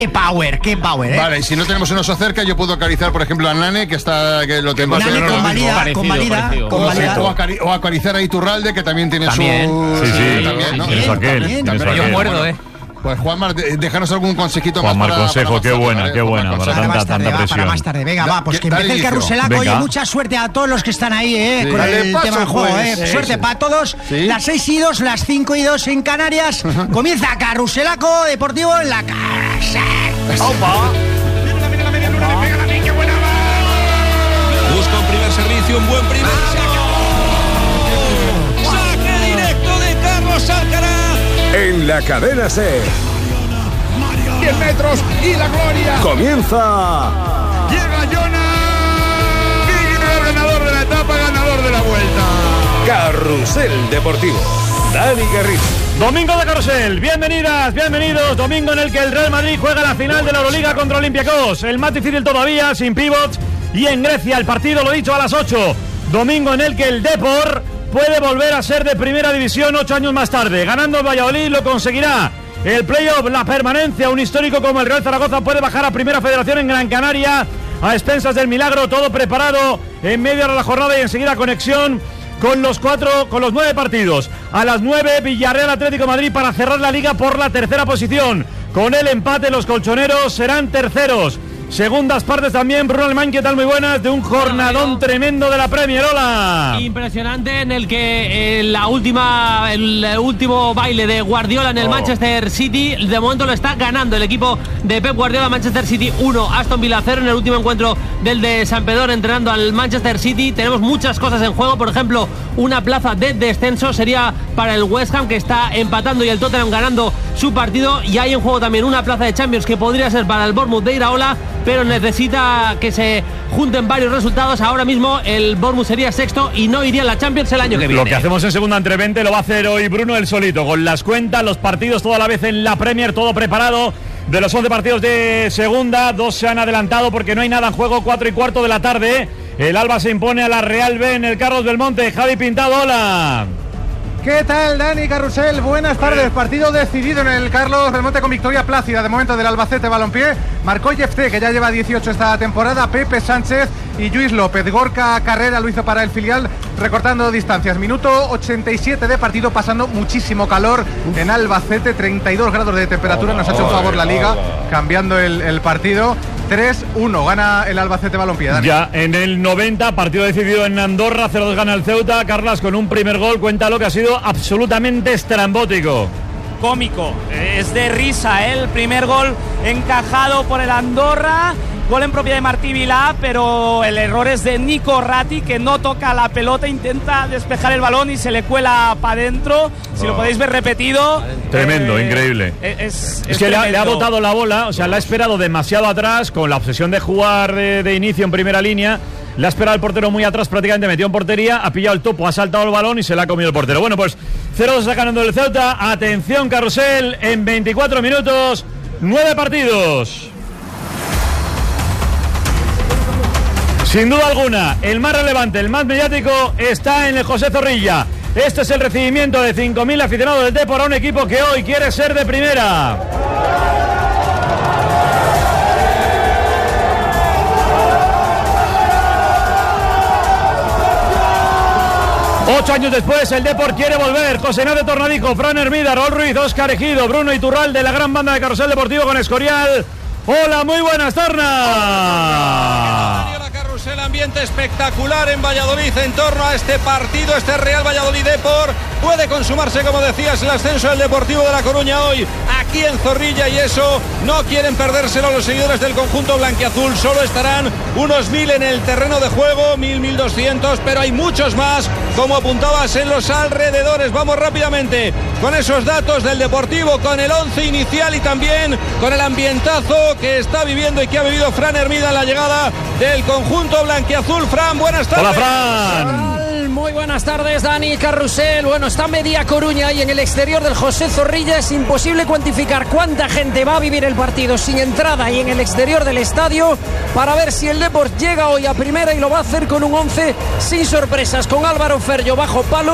Qué power, ¿eh? Vale, y si no tenemos un oso cerca, yo puedo acariciar, por ejemplo, a Nane, que lo tenemos Nane convalida. O acariciar a Iturralde, que también tiene también. su... Sí, también, ¿no? También. Pero yo muerdo, Pues Juanmar, déjanos algún consejito Juanmar, más consejo, qué buena, para tanta presión. Para más tarde, venga, va, pues que empiece el carruselaco. Oye, mucha suerte a todos los que están ahí, con el tema del juego, Suerte para todos. ¿Sí? Las 6:02, las 5:02 en Canarias. Comienza Carruselaco Deportivo en la casa. ¡Opa! Mira la media luna, le pega la bien, qué buena va. Busca un primer servicio, un buen primer saque directo de Carlos Alcaraz. En la cadena SER. 10 metros y la gloria. Comienza. Llega Jonas. Digno ganador de la etapa, ganador de la vuelta. Carrusel Deportivo. Dani Garrido. Domingo de Carrusel, bienvenidas, bienvenidos. Domingo en el que el Real Madrid juega la final de la Euroliga contra Olympiacos. El más difícil todavía, sin pivots. Y en Grecia, el partido, lo dicho, a las 8. Domingo en el que el Depor puede volver a ser de primera división 8 años más tarde. Ganando el Valladolid lo conseguirá. El playoff, la permanencia, un histórico como el Real Zaragoza puede bajar a Primera Federación en Gran Canaria a expensas del milagro. Todo preparado en medio de la jornada y enseguida conexión con los 9 partidos. A las 9, Villarreal Atlético de Madrid para cerrar la liga por la tercera posición. Con el empate, los colchoneros serán terceros. Segundas partes también, Bruno Alemán, ¿qué tal? Muy buenas, de un jornadón tremendo de la Premier. Hola. Impresionante, en el que el último baile de Guardiola en el Manchester City, de momento lo está ganando el equipo de Pep Guardiola. Manchester City 1, Aston Villa 0 en el último encuentro del de Sampdoria entrenando al Manchester City. Tenemos muchas cosas en juego, por ejemplo, una plaza de descenso sería para el West Ham, que está empatando, y el Tottenham ganando su partido, y hay en juego también una plaza de Champions que podría ser para el Bournemouth de Iraola, pero necesita que se junten varios resultados. Ahora mismo el Bournemouth sería sexto y no iría a la Champions el año que viene. Lo que hacemos en segunda entre 20 lo va a hacer hoy Bruno el solito, con las cuentas, los partidos toda la vez en la Premier, todo preparado. De los 11 partidos de segunda, 2 se han adelantado porque no hay nada en juego. 4:15 de la tarde, el Alba se impone a la Real B en el Carlos Belmonte. Javi Pintado, hola. ¿Qué tal, Dani Carrusel? Buenas tardes. Partido decidido en el Carlos Belmonte con victoria plácida de momento del Albacete Balompié. Marcó Jefté, que ya lleva 18 esta temporada, Pepe Sánchez y Lluís López. Gorka Carrera lo hizo para el filial, recortando distancias. Minuto 87 de partido, pasando muchísimo calor en Albacete, 32 grados de temperatura. Nos ha hecho un favor la Liga cambiando el partido. 3-1, gana el Albacete Balompié, Dani. Ya en el 90, partido decidido en Andorra, 0-2 gana el Ceuta. Carlas con un primer gol, cuenta lo que ha sido absolutamente estrambótico. Cómico, es de risa, el primer gol encajado por el Andorra. Gol en propiedad de Martí Vilá, pero el error es de Nico Ratti, que no toca la pelota, intenta despejar el balón y se le cuela para adentro. Si lo podéis ver repetido. Tremendo, increíble. Es que le ha botado la bola, o sea, la ha esperado demasiado atrás, con la obsesión de jugar de inicio en primera línea. Le ha esperado el portero muy atrás, prácticamente metió en portería, ha pillado el topo, ha saltado el balón y se le ha comido el portero. Bueno, pues 0-2 está ganando el Ceuta. Atención, Carrusel, en 24 minutos, 9 partidos. Sin duda alguna, el más relevante, el más mediático está en el José Zorrilla. Este es el recibimiento de 5.000 aficionados del Depor a un equipo que hoy quiere ser de primera. Ocho años después, el Depor quiere volver. José Ignacio Tornadico, Fran Hermida, Raúl Ruiz, Óscar Ejido, Bruno Iturralde, la gran banda de Carrusel Deportivo con Escorial. Hola, muy buenas, Torna. El ambiente espectacular en Valladolid en torno a este partido, este Real Valladolid-Depor. Puede consumarse, como decías, el ascenso del Deportivo de La Coruña hoy aquí en Zorrilla, y eso no quieren perdérselo los seguidores del conjunto blanquiazul. Solo estarán unos 1.000 en el terreno de juego, 1.200, pero hay muchos más, como apuntabas, en los alrededores. Vamos rápidamente con esos datos del Deportivo, con el 11 inicial y también con el ambientazo que está viviendo y que ha vivido Fran Hermida en la llegada del conjunto blanquiazul. Fran, buenas tardes. Hola, Fran. Muy buenas tardes, Dani Carrusel. Bueno, está media Coruña y en el exterior del José Zorrilla es imposible cuantificar cuánta gente va a vivir el partido sin entrada y en el exterior del estadio, para ver si el Depor llega hoy a primera, y lo va a hacer con un 11 sin sorpresas, con Álvaro Ferllo bajo palos,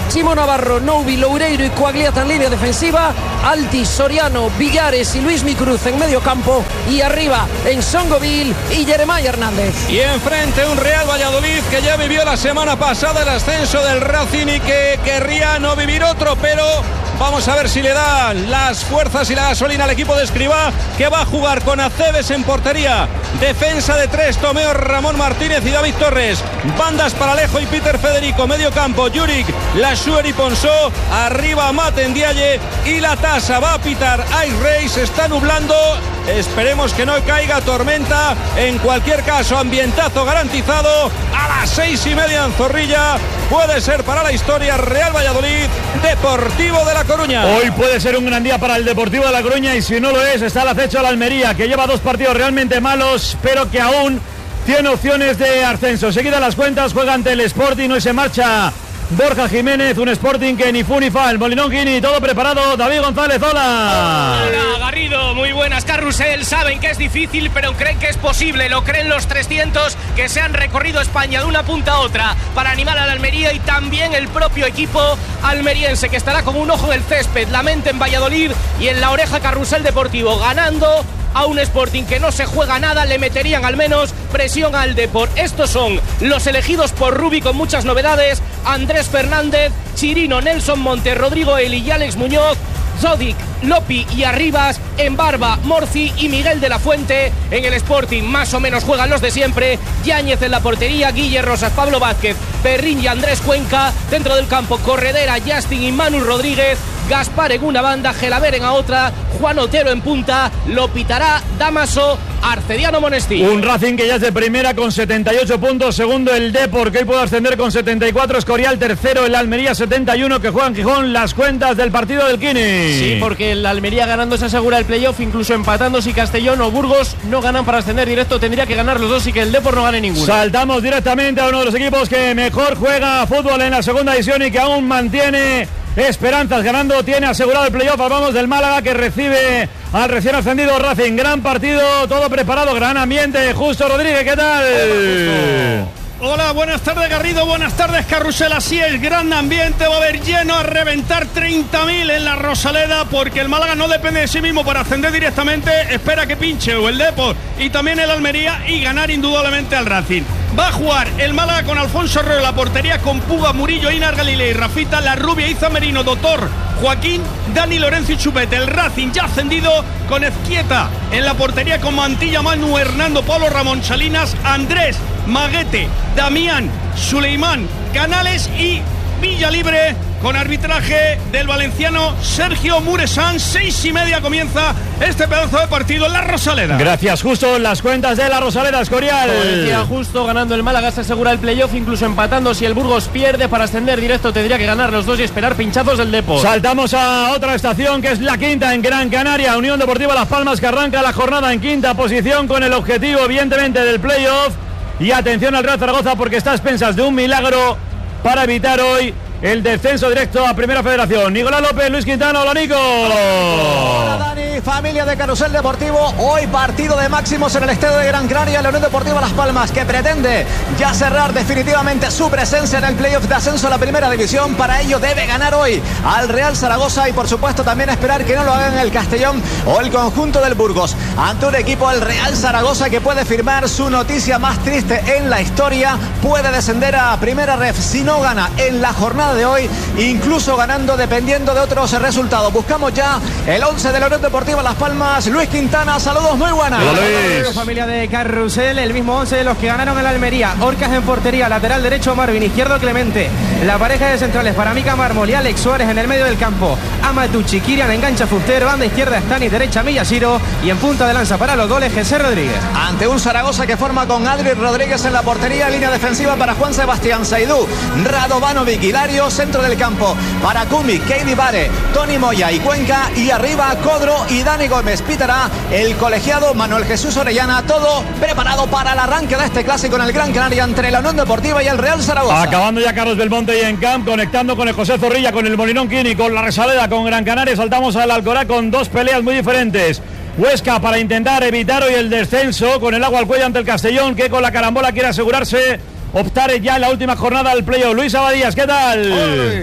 Chimo Navarro, Noubi, Loureiro y Coagliata en línea defensiva, Alti, Soriano, Villares y Luis Micruz en medio campo, y arriba en Songoville y Jeremiah Hernández. Y enfrente un Real Valladolid que ya vivió la semana pasada el ascenso del Racing y que querría no vivir otro, pero vamos a ver si le da las fuerzas y la gasolina al equipo de Escribá, que va a jugar con Aceves en portería, defensa de 3, Tomeo, Ramón Martínez y David Torres, bandas para Alejo y Peter Federico, medio campo, Juric, Lassuer y Ponsó, arriba Mate Ndiaye y la tasa va a pitar Ice Ray, se está nublando, esperemos que no caiga tormenta, en cualquier caso ambientazo garantizado a las 6:30 en Zorrilla, puede ser para la historia Real Valladolid, Deportivo de La Coruña. Hoy puede ser un gran día para el Deportivo de La Coruña y si no lo es, está al acecho de la Almería, que lleva 2 partidos realmente malos, pero que aún tiene opciones de ascenso. Seguidas las cuentas, juega ante el Sporting, hoy se marcha Borja Jiménez, un Sporting que ni fu ni fa, el Molinón Quini, todo preparado, David González, hola. Hola Garrido, muy buenas. Carrusel, saben que es difícil, pero creen que es posible, lo creen los 300 que se han recorrido España de una punta a otra para animar a la Almería, y también el propio equipo almeriense que estará con un ojo en el césped, la mente en Valladolid y en la oreja Carrusel Deportivo, ganando a un Sporting que no se juega nada, le meterían al menos presión al Depor. Estos son los elegidos por Rubi con muchas novedades: Andrés Fernández, Chirino, Nelson Montes, Rodrigo Eli y Alex Muñoz, Zodic, Lopi y Arribas, en Barba, Morci y Miguel de la Fuente. En el Sporting más o menos juegan los de siempre: Yáñez en la portería, Guille Rosas, Pablo Vázquez, Perrín y Andrés Cuenca. Dentro del campo, Corredera, Justin y Manu Rodríguez, Gaspar en una banda, Gelaber en otra, Juan Otero en punta, lo pitará Damaso, Arcediano Monestín. Un Racing que ya es de primera con 78 puntos, segundo el Depor, que hoy puede ascender con 74, Escorial tercero, el Almería 71, que juega en Gijón. Las cuentas del partido del Kini. Sí, porque el Almería ganando se asegura el playoff, incluso empatando si Castellón o Burgos no ganan para ascender directo, tendría que ganar los dos y que el Depor no gane ninguno. Saltamos directamente a uno de los equipos que mejor juega fútbol en la segunda división y que aún mantiene esperanzas, ganando, tiene asegurado el playoff. Hablamos del Málaga, que recibe al recién ascendido Racing. Gran partido, todo preparado, gran ambiente. Justo Rodríguez, ¿qué tal? Hola, buenas tardes Garrido, buenas tardes Carrusel. Así es, gran ambiente, va a haber lleno a reventar, 30.000 en la Rosaleda, porque el Málaga no depende de sí mismo para ascender directamente, espera que pinche o el Depor y también el Almería y ganar indudablemente al Racing. Va a jugar el Málaga con Alfonso Arroyo en la portería, con Puga, Murillo, Inar Galilei, Rafita, La Rubia, Iza Merino, Doctor, Joaquín, Dani Lorenzo y Chupete. El Racing ya ascendido con Ezquieta en la portería, con Mantilla, Manu, Hernando, Pablo, Ramón, Salinas, Andrés, Maguete, Damián, Suleimán, Canales y Villalibre, con arbitraje del valenciano Sergio Muresan. 6:30 comienza este pedazo de partido en la Rosaleda. Gracias, Justo. Las cuentas de la Rosaleda, Escorial. Como decía Justo, ganando el Málaga se asegura el playoff, incluso empatando si el Burgos pierde para ascender directo tendría que ganar los dos y esperar pinchazos del Depor. Saltamos a otra estación que es la quinta en Gran Canaria. Unión Deportiva Las Palmas, que arranca la jornada en quinta posición con el objetivo evidentemente del playoff. Y atención al Real Zaragoza, porque está a expensas de un milagro para evitar hoy el descenso directo a Primera Federación. Nicolás López, Luis Quintana, hola Nico. Hola Dani, familia de Carrusel Deportivo. Hoy partido de máximos en el estadio de Gran Canaria. La Unión Deportiva Las Palmas, que pretende ya cerrar definitivamente su presencia en el playoff de ascenso a la Primera División. Para ello debe ganar hoy al Real Zaragoza y por supuesto también esperar que no lo hagan el Castellón o el conjunto del Burgos. Ante un equipo, el Real Zaragoza, que puede firmar su noticia más triste en la historia. Puede descender a Primera Ref si no gana en la jornada de hoy, incluso ganando dependiendo de otros resultados. Buscamos ya el 11 de la Unión Deportiva Las Palmas. Luis Quintana, saludos, muy buenas. Hola, familia de Carrusel, el mismo 11 de los que ganaron en la Almería. Orcas en portería, lateral derecho Marvin, izquierdo Clemente. La pareja de centrales para Mica Mármol y Alex Suárez en el medio del campo. Amatucci, Kirian engancha Fuster, banda izquierda Stani, derecha Miyashiro y en punta de lanza para los goles José Rodríguez. Ante un Zaragoza que forma con Adri Rodríguez en la portería, línea defensiva para Juan Sebastián Saidú, Radovanovic, Hilario, centro del campo para Kumi, Keidi Vare, Tony Moya y Cuenca, y arriba Codro y Dani Gómez. Pitará el colegiado Manuel Jesús Orellana. Todo preparado para el arranque de este clásico en el Gran Canaria entre la Unión Deportiva y el Real Zaragoza. Acabando ya Carlos Belmonte y en camp, conectando con el José Zorrilla, con el Molinón Quini, con la Rosaleda, con Gran Canaria. Saltamos al Alcorá con dos peleas muy diferentes. Huesca para intentar evitar hoy el descenso, con el agua al cuello ante el Castellón, que con la carambola quiere asegurarse optar ya en la última jornada al playoff. Luis Abadías, ¿qué tal? ¡Ay!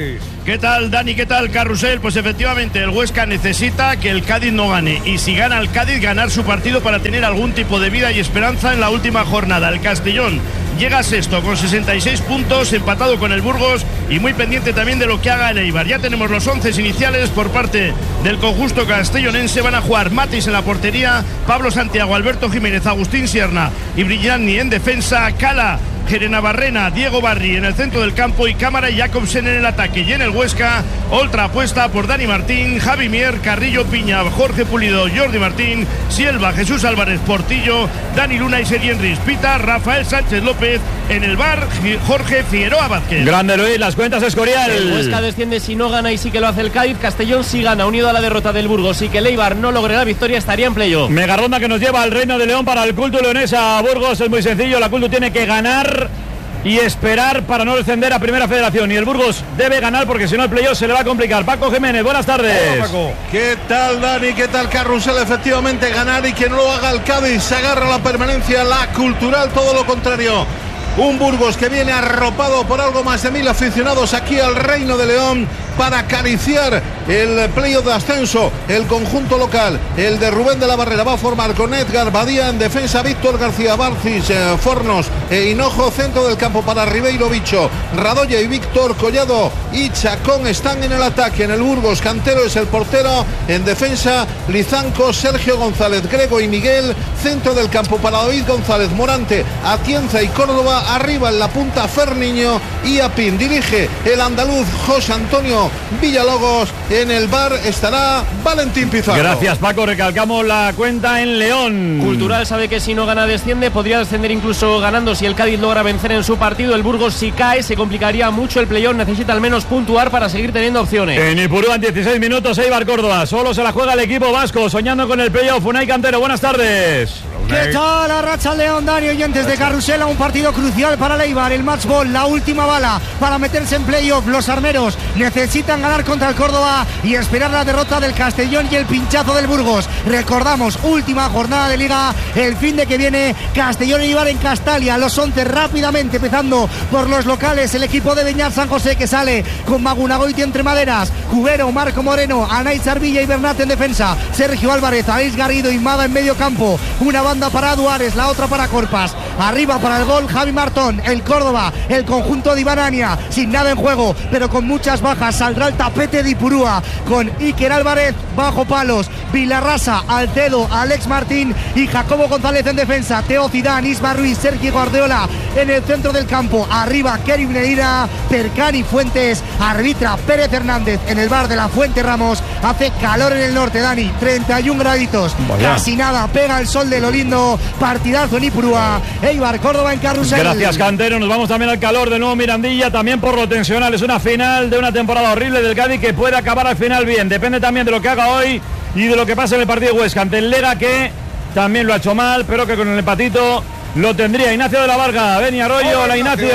¿Qué tal, Dani? ¿Qué tal, Carrusel? Pues efectivamente, el Huesca necesita que el Cádiz no gane. Y si gana el Cádiz, ganar su partido para tener algún tipo de vida y esperanza en la última jornada. El Castellón llega sexto con 66 puntos, empatado con el Burgos y muy pendiente también de lo que haga el Eibar. Ya tenemos los 11 iniciales por parte del conjunto castellonense. Van a jugar Matis en la portería, Pablo Santiago, Alberto Jiménez, Agustín Sierna y Brillani en defensa, Cala, Gerena Barrena, Diego Barri en el centro del campo y Cámara y Jacobsen en el ataque. Y en el Huesca, otra apuesta por Dani Martín, Javi Mier, Carrillo Piña, Jorge Pulido, Jordi Martín, Sielva, Jesús Álvarez, Portillo, Dani Luna y Sergi Enriz, Pita, Rafael Sánchez López, en el bar, Jorge Figueroa Vázquez. Grande Luis, las cuentas Escorial. El Huesca desciende si no gana y sí que lo hace el Cádiz. Castellón si gana, unido a la derrota del Burgos y que el Eibar no logre la victoria, estaría en playoff. Mega ronda que nos lleva al Reino de León para el Culto Leonesa. Burgos es muy sencillo, la Culto tiene que ganar y esperar para no descender a Primera Federación. Y el Burgos debe ganar porque si no el playoff se le va a complicar. Paco Jiménez, buenas tardes. Hola, Paco. ¿Qué tal, Dani? ¿Qué tal, Carrusel? Efectivamente, ganar y que no lo haga el Cádiz. Se agarra la permanencia, la Cultural, todo lo contrario. Un Burgos que viene arropado por algo más de 1000 aficionados aquí al Reino de León para acariciar el playoff de ascenso. El conjunto local, el de Rubén de la Barrera, va a formar con Edgar Badía en defensa, Víctor García Barcis, Fornos e Hinojo, centro del campo para Ribeiro Bicho, Radoya y Víctor Collado y Chacón están en el ataque. En el Burgos, Cantero es el portero, en defensa Lizanco, Sergio González, Grego y Miguel, centro del campo para David González, Morante, Atienza y Córdoba, arriba en la punta Ferniño y Apín. Dirige el andaluz José Antonio Villalobos. En el bar estará Valentín Pizarro. Gracias, Paco. Recalcamos la cuenta en León. Cultural sabe que si no gana desciende, podría descender incluso ganando si el Cádiz logra vencer en su partido. El Burgos si cae se complicaría mucho el playoff, necesita al menos puntuar para seguir teniendo opciones. En Ipurúa en 16 minutos Eibar Córdoba, solo se la juega el equipo vasco, soñando con el playoff. Unai Cantero, buenas tardes. ¿Qué tal? Arracha León, Dani, oyentes de Carrusel, un partido crucial para el Eibar, el match ball, la última bala para meterse en playoff. Los armeros necesitan ganar contra el Córdoba y esperar la derrota del Castellón y el pinchazo del Burgos. Recordamos, última jornada de Liga, el fin de que viene, Castellón y Eibar en Castalia, los 11 rápidamente, empezando por los locales, el equipo de Beñat San José que sale con Magunagoiti entre maderas, Cubero, Marco Moreno, Anaiz Arvilla y Bernat en defensa, Sergio Álvarez, Aleix Garrido y Mada en medio campo, una banda para Duares, la otra para Corpas, arriba para el gol Javi Martón, el Córdoba, el conjunto de Ibarania, sin nada en juego, pero con muchas bajas, saldrá el tapete de Ipurúa, con Iker Álvarez bajo palos, Vilarrasa, Alcedo, Alex Martín y Jacobo González en defensa, Teo Zidane, Isma Ruiz, Sergio Guardiola en el centro del campo, arriba Kerim Neira, Percani Fuentes, arbitra Pérez Hernández. En el bar de la Fuente Ramos hace calor en el norte, Dani, 31 graditos, casi nada, pega el sol de lo lindo, partidazo en Ipurúa, Eibar Córdoba en Carrusel. Gracias, Cantero, nos vamos también al calor de nuevo Mirandilla, también por lo tensional, es una final de una temporada horrible del Cádiz que puede acabar al final bien, depende también de lo que haga hoy y de lo que pase en el partido de Huesca ante el Lega, que también lo ha hecho mal, pero que con el empatito lo tendría. Ignacio de la Varga, Beni Arroyo. Hola, Ignacio.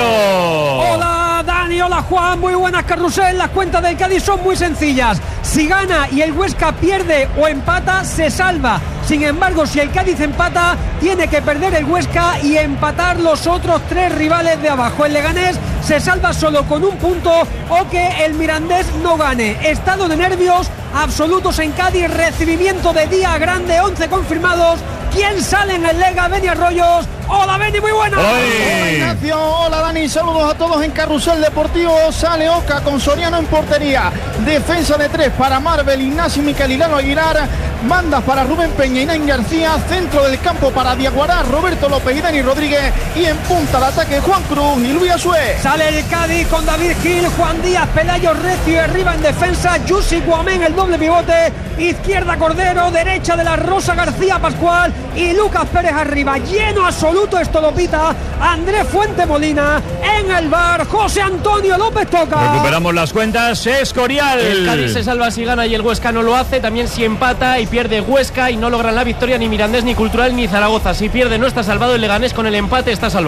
Hola, Dani, hola, Juan, muy buenas, Carrusel. Las cuentas del Cádiz son muy sencillas. Si gana y el Huesca pierde o empata, se salva. Sin embargo, si el Cádiz empata, tiene que perder el Huesca y empatar los otros 3 rivales de abajo. El Leganés se salva solo con un punto o que el Mirandés no gane. Estado de nervios absolutos en Cádiz, recibimiento de día grande, 11 confirmados. ¿Quién sale en el Lega? Beni Arroyos. Hola, Beni, muy buena. Hola, Ignacio. Hola, Dani. Saludos a todos en Carrusel Deportivo. Sale Oca con Soriano en portería. Defensa de 3 para Marvel, Ignacio y Micaelilano Aguilar. Bandas para Rubén Peña y Nain García. Centro del campo para Diaguará, Roberto López y Dani Rodríguez. Y en punta al ataque Juan Cruz y Luis Azué. Sale el Cádiz con David Gil, Juan Díaz, Pelayo Recio, arriba en defensa, Yusi Guamén, el doble pivote. Izquierda Cordero, derecha de la Rosa García Pascual y Lucas Pérez arriba. Lleno absoluto, esto lo pita Andrés Fuente Molina. En el bar, José Antonio López Toca. Recuperamos las cuentas, Escorial. El Cádiz se salva si gana y el Huesca no lo hace. También si empata y pierde Huesca y no logran la victoria ni Mirandés, ni Cultural, ni Zaragoza. Si pierde no está salvado, el Leganés con el empate está salvado.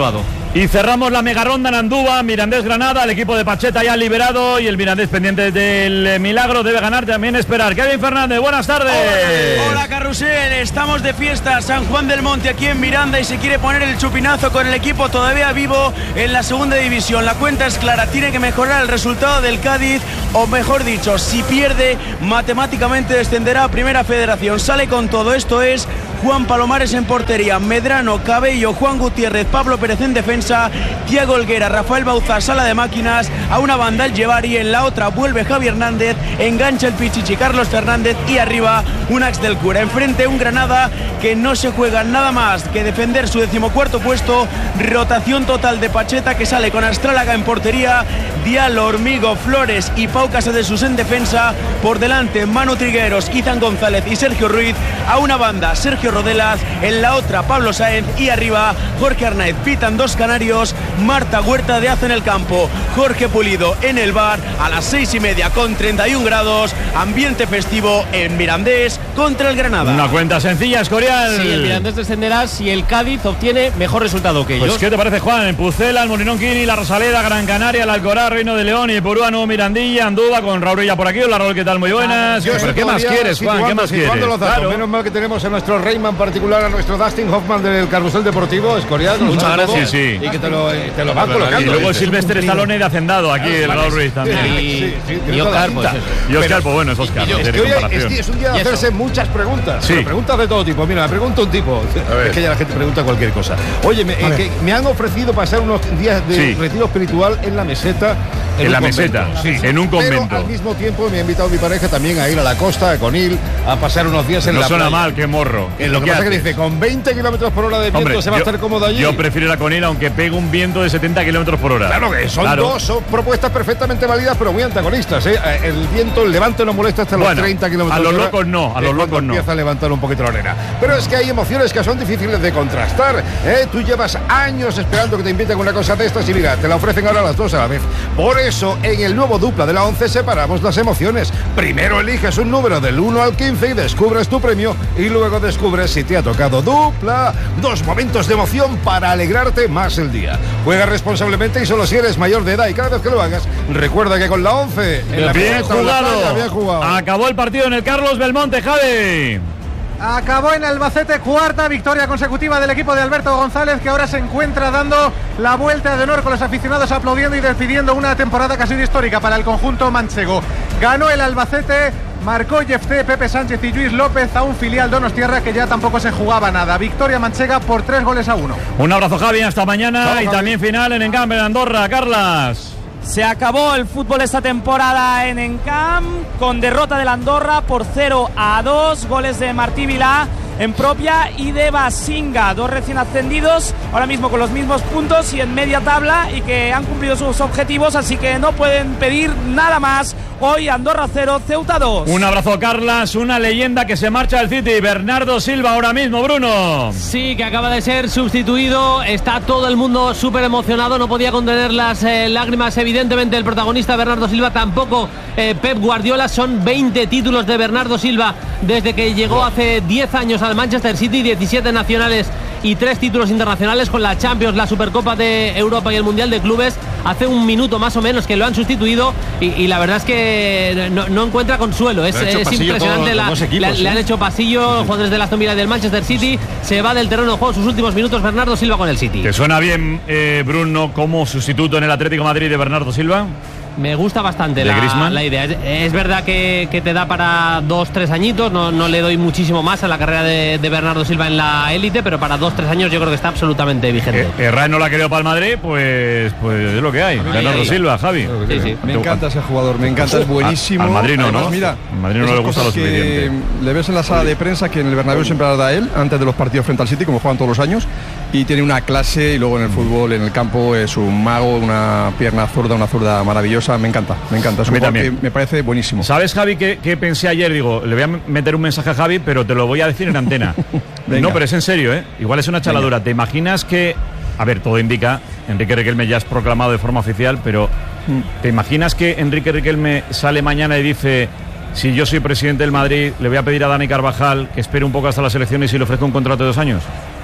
Y cerramos la mega ronda en Andúba, Mirandés-Granada, el equipo de Pacheta ya liberado y el Mirandés pendiente del milagro, debe ganar, también esperar. Kevin Fernández, buenas tardes. Hola Carrusel, estamos de fiesta, San Juan del Monte aquí en Miranda y se quiere poner el chupinazo con el equipo todavía vivo en la segunda división. La cuenta es clara, tiene que mejorar el resultado del Cádiz, o mejor dicho, si pierde, matemáticamente descenderá a Primera Federación. Sale con todo, esto es Juan Palomares en portería, Medrano, Cabello, Juan Gutiérrez, Pablo Pérez en defensa, Thiago Olguera, Rafael Bauzá, sala de máquinas, a una banda el Llevari, en la otra vuelve Javi Hernández, engancha el Pichichi Carlos Fernández y arriba un Ax del Cura. Enfrente un Granada que no se juega nada más que defender su 14º puesto, rotación total de Pacheta que sale con Astrálaga en portería, Diallo, Hormigo, Flores y Pau Casadesus en defensa, por delante Manu Trigueros, Izan González y Sergio Ruiz, a una banda Sergio Rodelas, en la otra Pablo Sáenz y arriba Jorge Arnaez. Pitan dos canarios, Marta Huerta de Haza en el campo, Jorge Pulido en el bar, a las 6:30 con 31 grados, ambiente festivo en Mirandés contra el Granada. Una cuenta sencilla, Escorial. Sí, el Mirandés descenderá si el Cádiz obtiene mejor resultado que ellos. Pues ¿qué te parece, Juan? En Pucela, el Molinón Quini, la Rosaleda, Gran Canaria, el Alcoraz, Reino de León y el Porúa, Nuevo Mirandilla, Andúba con Raúl ya por aquí. Hola Raúl, ¿qué tal? Muy buenas. ¿Pero qué más quieres, Juan? ¿Qué más quieres? Claro. Menos mal que tenemos a nuestro Reyman particular, a nuestro Dustin Hoffman del Carrusel Deportivo, Escorial. Muchas gracias. Sí. Y que te lo van colocando. Y luego el Silvestre Stallone de Hacendado, aquí el Raúl Ruiz también. Y Oscar, pues eso. Y Oscar, pues bueno, es Oscar. Es un día de hacerse muchas preguntas. Sí. Preguntas de todo tipo. Mira, me pregunta un tipo. Es que ya la gente pregunta cualquier cosa. Oye, me han ofrecido pasar unos días de retiro espiritual en la meseta. En la meseta, en un convento. Pero al mismo tiempo me ha invitado mi pareja también a ir a la costa, a Conil, a pasar unos días en la playa. No suena mal, qué morro. Lo que pasa es que dice, con 20 kilómetros por hora de viento se va a estar cómodo allí. Yo prefiero ir a Conil aunque pegue un viento de 70 kilómetros por hora. Claro que son propuestas perfectamente válidas, pero muy antagonistas. El viento, el levante no molesta hasta los 30 kilómetros por hora. A los locos no, a los locos no. Empieza a levantar un poquito la arena. Pero es que hay emociones que son difíciles de contrastar. Tú llevas años esperando que te inviten a una cosa de estas y mira, te la ofrecen ahora las dos a la vez. Por eso, en el nuevo dupla de la 11 separamos las emociones. Primero eliges un número del 1 al 15 y descubres tu premio y luego descubres si te ha tocado dupla. 2 momentos de emoción para alegrarte más el día. Juega responsablemente y solo si eres mayor de edad y cada vez que lo hagas, recuerda que con la 11 en la bien jugado. Bien jugado. Acabó el partido en el Carlos Belmonte, Javi. Acabó en Albacete, 4ª victoria consecutiva del equipo de Alberto González, que ahora se encuentra dando la vuelta de honor con los aficionados aplaudiendo y despidiendo una temporada casi histórica para el conjunto manchego. Ganó el Albacete, marcó Jefté, Pepe Sánchez y Lluís López a un filial Donostiarra que ya tampoco se jugaba nada. Victoria manchega por 3-1. Un abrazo, Javi, hasta mañana. Chao, y Javi. También final en Encamp en Andorra, Carlas. Se acabó el fútbol esta temporada en Encamp con derrota del Andorra por 0-2, goles de Martí Vilá en propia y de Basinga, 2 recién ascendidos, ahora mismo con los mismos puntos y en media tabla y que han cumplido sus objetivos, así que no pueden pedir nada más. Hoy Andorra 0, Ceuta 2. Un abrazo, Carlas, una leyenda que se marcha del City, Bernardo Silva ahora mismo, Bruno. Sí, que acaba de ser sustituido, está todo el mundo súper emocionado, no podía contener las lágrimas, evidentemente el protagonista Bernardo Silva, tampoco Pep Guardiola. Son 20 títulos de Bernardo Silva desde que llegó hace 10 años al Manchester City, 17 nacionales y 3 títulos internacionales con la Champions, la Supercopa de Europa y el Mundial de Clubes. Hace un minuto más o menos que lo han sustituido y la verdad es que no encuentra consuelo. Es impresionante. Le han hecho pasillo jugadores del Aston Villa y del Manchester City. Se va del terreno de juego sus últimos minutos Bernardo Silva con el City. ¿Te suena bien, Bruno, como sustituto en el Atlético de Madrid de Bernardo Silva? Me gusta bastante la idea. Es verdad que te da para 2-3 añitos. No le doy muchísimo más a la carrera de Bernardo Silva en la élite, pero para 2-3 años yo creo que está absolutamente vigente. Herrera no la querido para el Madrid, pues es lo que hay. Bernardo Silva, Javi. Sí. Me encanta ese jugador, me encanta, es buenísimo. Al Madrid no, además, ¿no? Mira, al Madrid no le gusta lo suficiente. Le ves en la sala de prensa que en el Bernabéu siempre la da él, antes de los partidos frente al City, como juegan todos los años, y tiene una clase, y luego en el fútbol, en el campo, es un mago, una pierna zurda, una zurda maravillosa. Me encanta. Es un jugador que me parece buenísimo. ¿Sabes, Javi, que pensé ayer? Digo, le voy a meter un mensaje a Javi, pero te lo voy a decir en antena. No, pero es en serio, ¿eh? Igual es una chaladura. ¿Te imaginas que... A ver, todo indica, Enrique Riquelme ya es proclamado de forma oficial, pero ¿te imaginas que Enrique Riquelme sale mañana y dice... Si yo soy presidente del Madrid, le voy a pedir a Dani Carvajal que espere un poco hasta las elecciones y le ofrezco un contrato de 2 años?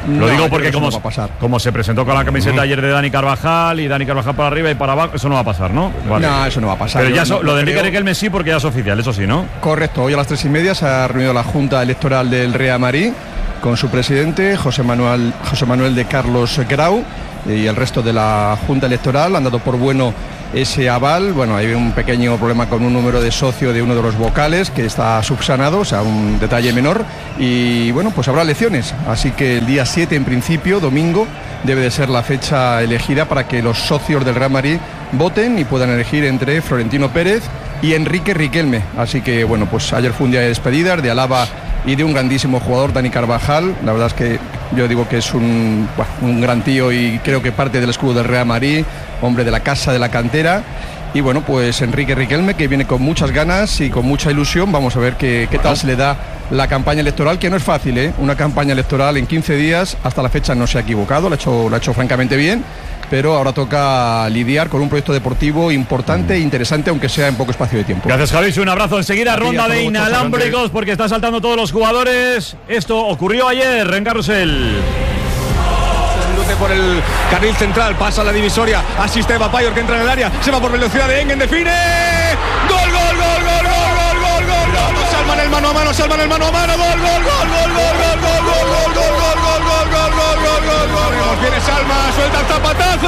Lo digo porque como se presentó con la camiseta ayer de Dani Carvajal y Dani Carvajal para arriba y para abajo, eso no va a pasar, ¿no? Vale. No, eso no va a pasar. Pero ya lo de Enrique Riquelme sí, porque ya es oficial, eso sí, ¿no? Correcto, hoy a las 3:30 se ha reunido la Junta Electoral del Real Madrid con su presidente, José Manuel de Carlos Grau, y el resto de la Junta Electoral han dado por bueno ese aval. Bueno, hay un pequeño problema con un número de socio de uno de los vocales que está subsanado, o sea, un detalle menor, y bueno, pues habrá elecciones, así que el día 7 en principio, domingo, debe de ser la fecha elegida para que los socios del Real Madrid voten y puedan elegir entre Florentino Pérez y Enrique Riquelme. Así que bueno, pues ayer fue un día de despedidas, de alaba y de un grandísimo jugador, Dani Carvajal. La verdad es que yo digo que es un gran tío y creo que parte del escudo del Real Madrid, hombre de la casa, de la cantera. Y bueno, pues Enrique Riquelme, que viene con muchas ganas y con mucha ilusión. Vamos a ver qué tal se le da la campaña electoral, que no es fácil, ¿eh? Una campaña electoral en 15 días, hasta la fecha no se ha equivocado, lo ha hecho francamente bien, pero ahora toca lidiar con un proyecto deportivo importante e interesante, aunque sea en poco espacio de tiempo. Gracias, Javi, un abrazo. Enseguida ronda de inalámbricos, porque están saltando todos los jugadores. Esto ocurrió ayer en Carrusel. Por el carril central, pasa la divisoria, asiste Bapayor que entra en el área, se va por velocidad de Engen, define, gol, gol, gol, gol, gol, gol, gol, gol, salvan el mano a mano, gol, gol, gol, gol, gol, gol, gol, gol, gol, gol, gol, viene Salma, suelta el zapatazo.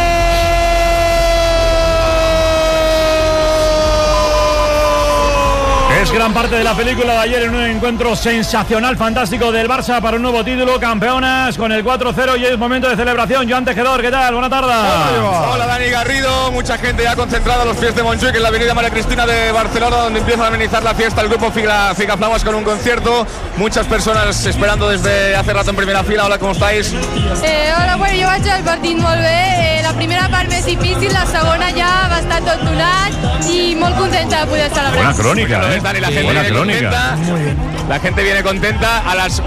Es gran parte de la película de ayer en un encuentro sensacional, fantástico del Barça para un nuevo título, campeonas con el 4-0 y es momento de celebración. Joan Tejedor, ¿qué tal? Buena tarde. Hola Dani Garrido, mucha gente ya concentrada a los pies de Montjuic en la avenida María Cristina de Barcelona, donde empieza a amenizar la fiesta el grupo Figaflaues con un concierto. Muchas personas esperando desde hace rato en primera fila. Hola, ¿cómo estáis? Hola, bueno, jo vaig al partit molt bé. La primera part més difícil, la segona ja bastant tot donat i molt contenta de poder celebrar. Buena crónica, Dani, la gente viene contenta. La gente viene contenta. A las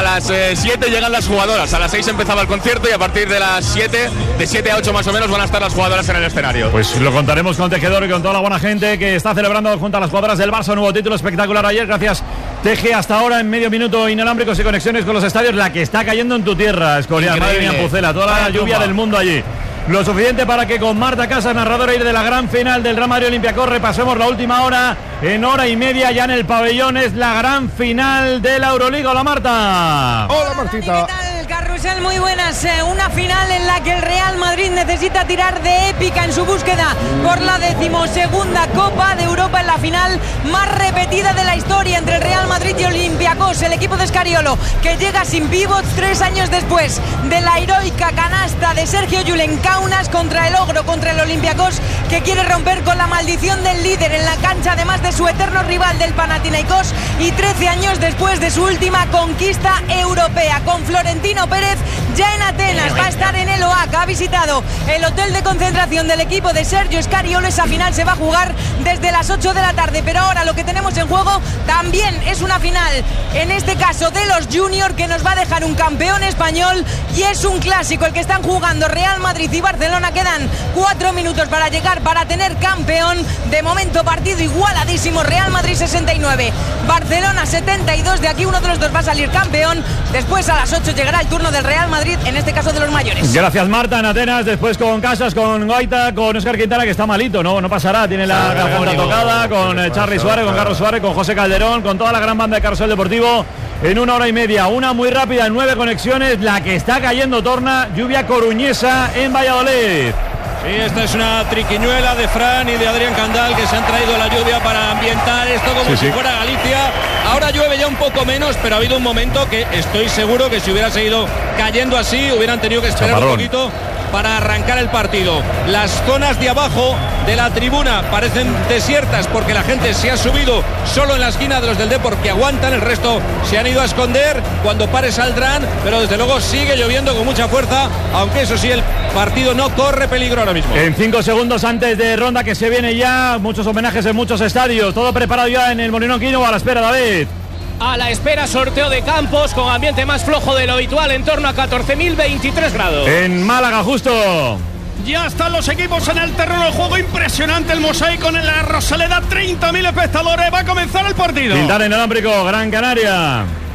7 llegan las jugadoras. A las 6 empezaba el concierto y a partir de las 7, de 7 a 8 más o menos, van a estar las jugadoras en el escenario. Pues lo contaremos con Tejedor y con toda la buena gente que está celebrando junto a las jugadoras del Barça un nuevo título espectacular ayer. Gracias, Teje. Hasta ahora en medio minuto inalámbricos y conexiones con los estadios. La que está cayendo en tu tierra, Escorial. Madre mía, Pucela, toda la lluvia del mundo allí. Lo suficiente para que con Marta Casas, narradora de la gran final del Real Madrid Olympiacos, repasemos la última hora. En hora y media ya en el pabellón es la gran final de la Euroliga. Hola, Marta. Hola, Martita. Carrusel, muy buenas. Una final en la que el Real Madrid necesita tirar de épica en su búsqueda por la 12ª Copa de Europa, en la final más repetida de la historia entre el Real Madrid y Olympiacos. El equipo de Scariolo, que llega sin pivots 3 años después de la heroica canasta de Sergio Llull en Kaunas contra el ogro, contra el Olympiacos, que quiere romper con la maldición del líder en la cancha, además de su eterno rival del Panathinaikos, y 13 años después de su última conquista europea. Con Florentino Pérez ya en Atenas, va a estar en el OAC, ha visitado el hotel de concentración del equipo de Sergio Scariolo. Esa final se va a jugar desde las 8 de la tarde, pero ahora lo que tenemos en juego también es una final, en este caso de los Junior, que nos va a dejar un campeón español, y es un clásico el que están jugando Real Madrid y Barcelona. Quedan 4 minutos para llegar, para tener campeón. De momento partido igualadísimo, Real Madrid 69, Barcelona 72, de aquí uno de los dos va a salir campeón. Después a las 8 llegará el turno del Real Madrid, en este caso de los mayores. Gracias, Marta. En Atenas, después con Casas, con Guaita, con Óscar Quintana, que está malito, no pasará, tiene la garganta tocada, con Charly Suárez, con Carlos Suárez, con José Calderón, con toda la gran banda de Carrusel Deportivo. En una hora y media, una muy rápida, 9 conexiones, la que está cayendo torna, lluvia coruñesa en Valladolid. Sí, esta es una triquiñuela de Fran y de Adrián Candal, que se han traído la lluvia para ambientar esto como si fuera Galicia. Ahora llueve ya un poco menos, pero ha habido un momento que estoy seguro que si hubiera seguido cayendo así, hubieran tenido que esperar un poquito para arrancar el partido. Las zonas de abajo de la tribuna parecen desiertas porque la gente se ha subido solo en la esquina de los del Depor, que aguantan, el resto se han ido a esconder. Cuando pare saldrán, pero desde luego sigue lloviendo con mucha fuerza, aunque eso sí, el partido no corre peligro ahora mismo. En 5 segundos antes de ronda que se viene ya, muchos homenajes en muchos estadios, todo preparado ya en el Molinón Quino. A la espera, David. A la espera, sorteo de campos con ambiente más flojo de lo habitual, en torno a 14.023 grados. En Málaga, justo. Ya están los equipos en el terreno de juego. Impresionante el mosaico en la Rosaleda. 30.000 espectadores. Va a comenzar el partido. Quintana inalámbrico, Gran Canaria.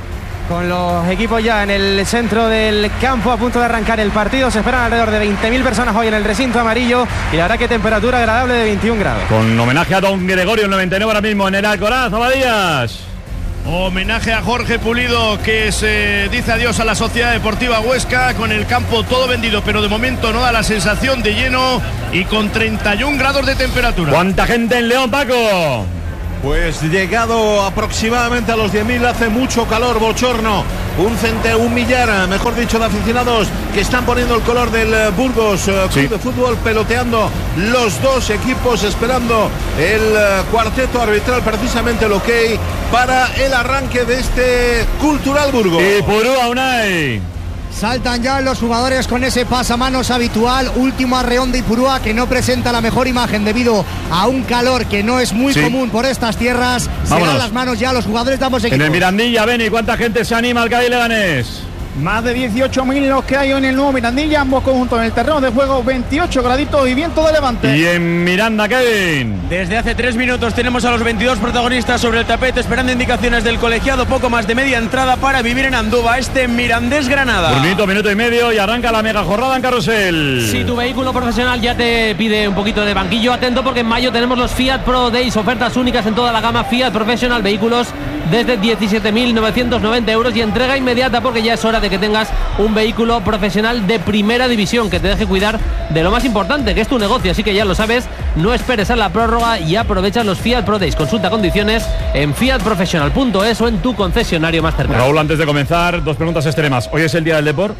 con los equipos ya en el centro del campo a punto de arrancar el partido. Se esperan alrededor de 20.000 personas hoy en el recinto amarillo y la verdad que temperatura agradable de 21 grados. Con homenaje a don Gregorio, el 99 ahora mismo en el Alcoraz, Abadías. Homenaje a Jorge Pulido, que se dice adiós a la Sociedad Deportiva Huesca, con el campo todo vendido, pero de momento no da la sensación de lleno y con 31 grados de temperatura. ¿Cuánta gente en León, Paco? Pues llegado aproximadamente a los 10.000, hace mucho calor, bochorno. Un millar, mejor dicho, de aficionados que están poniendo el color del Burgos Club de Fútbol, peloteando los dos equipos, esperando el cuarteto arbitral, precisamente el ok para el arranque de este Cultural Burgos. Y Purúa, Unai. Saltan ya los jugadores con ese pasamanos habitual. Último arreón de Ipurúa, que no presenta la mejor imagen debido a un calor que no es muy común por estas tierras. Se dan las manos ya los jugadores de ambos equipos. En el Mirandilla, Beni, ¿cuánta gente se anima al Cádiz Leganés? Más de 18.000 los que hay en el nuevo Mirandilla, ambos conjuntos en el terreno de juego, 28 graditos y viento de levante. Y en Miranda, Kevin. Desde hace 3 minutos tenemos a los 22 protagonistas sobre el tapete, esperando indicaciones del colegiado, poco más de media entrada para vivir en Andúba, este Mirandés Granada. Un minuto y medio y arranca la mega jornada en Carrusel. Si tu vehículo profesional ya te pide un poquito de banquillo, atento porque en mayo tenemos los Fiat Pro Days, ofertas únicas en toda la gama Fiat Professional, vehículos desde 17.990 euros y entrega inmediata, porque ya es hora de que tengas un vehículo profesional de primera división que te deje cuidar de lo más importante, que es tu negocio. Así que ya lo sabes, no esperes a la prórroga y aprovecha los Fiat Pro Days. Consulta condiciones en fiatprofessional.es o en tu concesionario más cercano. Raúl, antes de comenzar, 2 preguntas extremas. ¿Hoy es el día del Depor?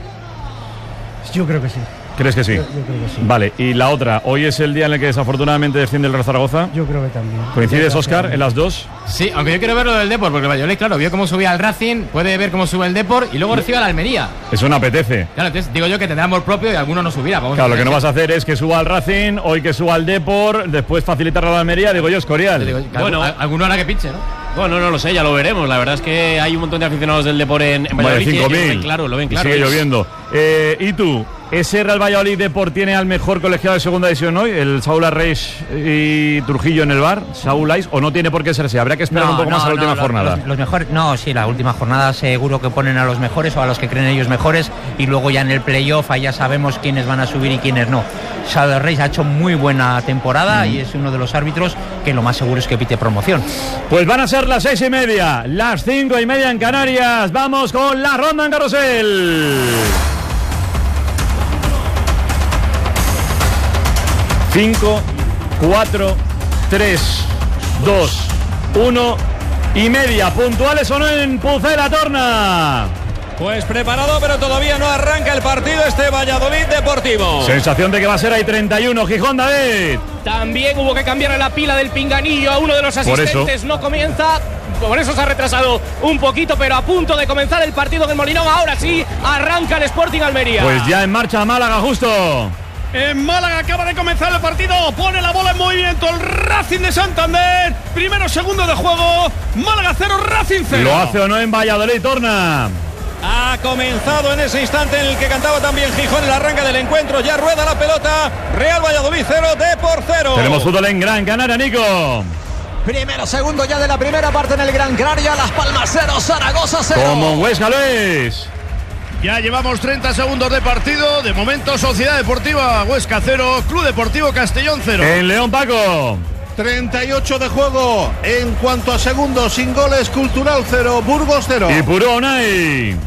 Yo creo que sí. ¿Crees que sí? Yo creo que sí. Vale, y la otra, ¿hoy es el día en el que desafortunadamente desciende el Real Zaragoza? Yo creo que también. ¿Coincides, Óscar, en las dos? Sí, aunque yo quiero ver lo del Depor, porque el Valladolid, claro, vio cómo subía al Racing, puede ver cómo sube el Depor y luego recibe a la Almería. Eso no apetece. Claro, entonces digo yo que tendrá amor propio y alguno no subirá. Claro, lo que no vas a hacer es que suba al Racing, hoy que suba al Depor, después facilitarlo a la Almería, digo yo, Escorial. Bueno, alguno hará que pinche, ¿no? Bueno, no lo sé, ya lo veremos. La verdad es que hay un montón de aficionados del Depor en Valladolid. Vale, 5.000. Lo ven claro. Sigue lloviendo. ¿Y tú? ¿Ese Real Valladolid Depor tiene al mejor colegiado de segunda división hoy? ¿El Saúl Arreix y Trujillo en el bar? ¿Saúl Ais? ¿O no tiene por qué ser así? Habrá que esperar un poco más a la última jornada. Los mejores, sí, la última jornada seguro que ponen a los mejores o a los que creen ellos mejores, y luego ya en el playoff ya sabemos quiénes van a subir y quiénes no. Saúl Arreix ha hecho muy buena temporada y es uno de los árbitros que lo más seguro es que pite promoción. Pues van a ser las 6:30, las 5:30 en Canarias. Vamos con la ronda en Carrusel. 5, 4, 3, 2, 1 y media. ¿Puntuales o no en Pucela, Torna? Pues preparado, pero todavía no arranca el partido este Valladolid Deportivo. Sensación de que va a ser ahí 31. Gijón, David. También hubo que cambiar la pila del pinganillo a uno de los asistentes. No comienza. Por eso se ha retrasado un poquito, pero a punto de comenzar el partido del Molinón. Ahora sí, arranca el Sporting Almería. Pues ya en marcha Málaga, justo. En Málaga acaba de comenzar el partido, pone la bola en movimiento el Racing de Santander, primero segundo de juego, Málaga 0, Racing 0. ¿Lo hace o no en Valladolid, Torna? Ha comenzado en ese instante en el que cantaba también Gijón el arranque del encuentro, ya rueda la pelota, Real Valladolid 0, Depor 0. Tenemos fútbol en Gran Canaria, Nico. Primero, segundo ya de la primera parte en el Gran Canaria, Las Palmas 0, Zaragoza 0. Como Huesca, Luis. Ya llevamos 30 segundos de partido. De momento, Sociedad Deportiva Huesca 0, Club Deportivo Castellón 0. En León, Paco. 38 de juego. En cuanto a segundos, sin goles, Cultural 0, Burgos 0. Y Purúa, Unai.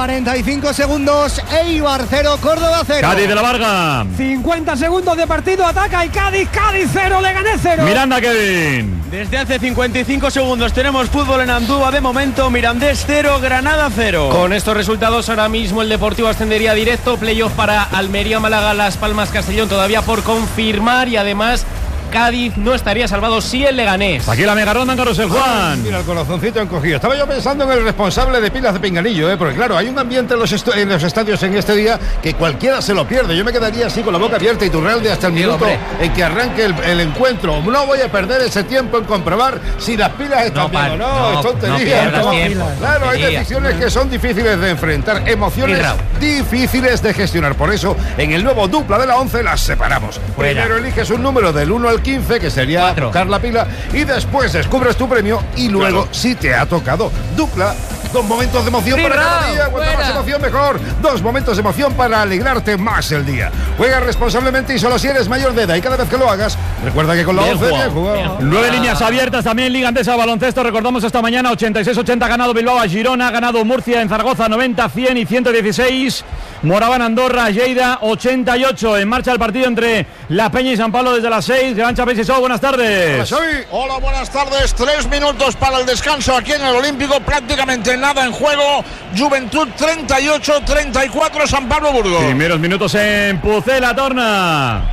45 segundos, Eibar 0, Córdoba 0. Cádiz de la Varga. 50 segundos de partido, ataca y Cádiz 0, Leganés 0. Miranda, Kevin. Desde hace 55 segundos tenemos fútbol en Andúba. De momento, Mirandés 0, Granada 0. Con estos resultados, ahora mismo el Deportivo ascendería directo. Playoff para Almería, Málaga, Las Palmas, Castellón todavía por confirmar. Y además, Cádiz no estaría salvado si el Leganés. Aquí la mega ronda en Carrusel, Juan. Mira, el corazoncito encogido. Estaba yo pensando en el responsable de pilas de pinganillo, porque claro, hay un ambiente en los estadios en este día que cualquiera se lo pierde. Yo me quedaría así con la boca abierta y Turralde hasta el minuto en que arranque el encuentro. No voy a perder ese tiempo en comprobar si las pilas están bien o no. Es tontería. Claro, hay decisiones que son difíciles de enfrentar, emociones difíciles de gestionar. Por eso, en el nuevo dupla de la 11 las separamos. Primero eliges un número del 1 al 15, que sería 4. Buscar la pila, y después descubres tu premio y luego si te ha tocado dupla 2 momentos de emoción para cada día. Cuanto más emoción, mejor. 2 momentos de emoción para alegrarte más el día. Juega responsablemente y solo si eres mayor de edad. Y cada vez que lo hagas, recuerda que con la 11 bien jugado. 9 líneas abiertas también Liga Andesa de Baloncesto. Recordamos esta mañana 86-80 ha ganado Bilbao a Girona, ha ganado Murcia en Zaragoza 90, 100 y 116. Moraván Andorra, Lleida 88. En marcha el partido entre La Peña y San Pablo desde las 6. Gran Chapés y Show, buenas tardes. Hola, buenas tardes. 3 minutos para el descanso aquí en el Olímpico. Prácticamente nada en juego. Juventud 38, 34 San Pablo Burgos. Primeros minutos en Pucela Torna.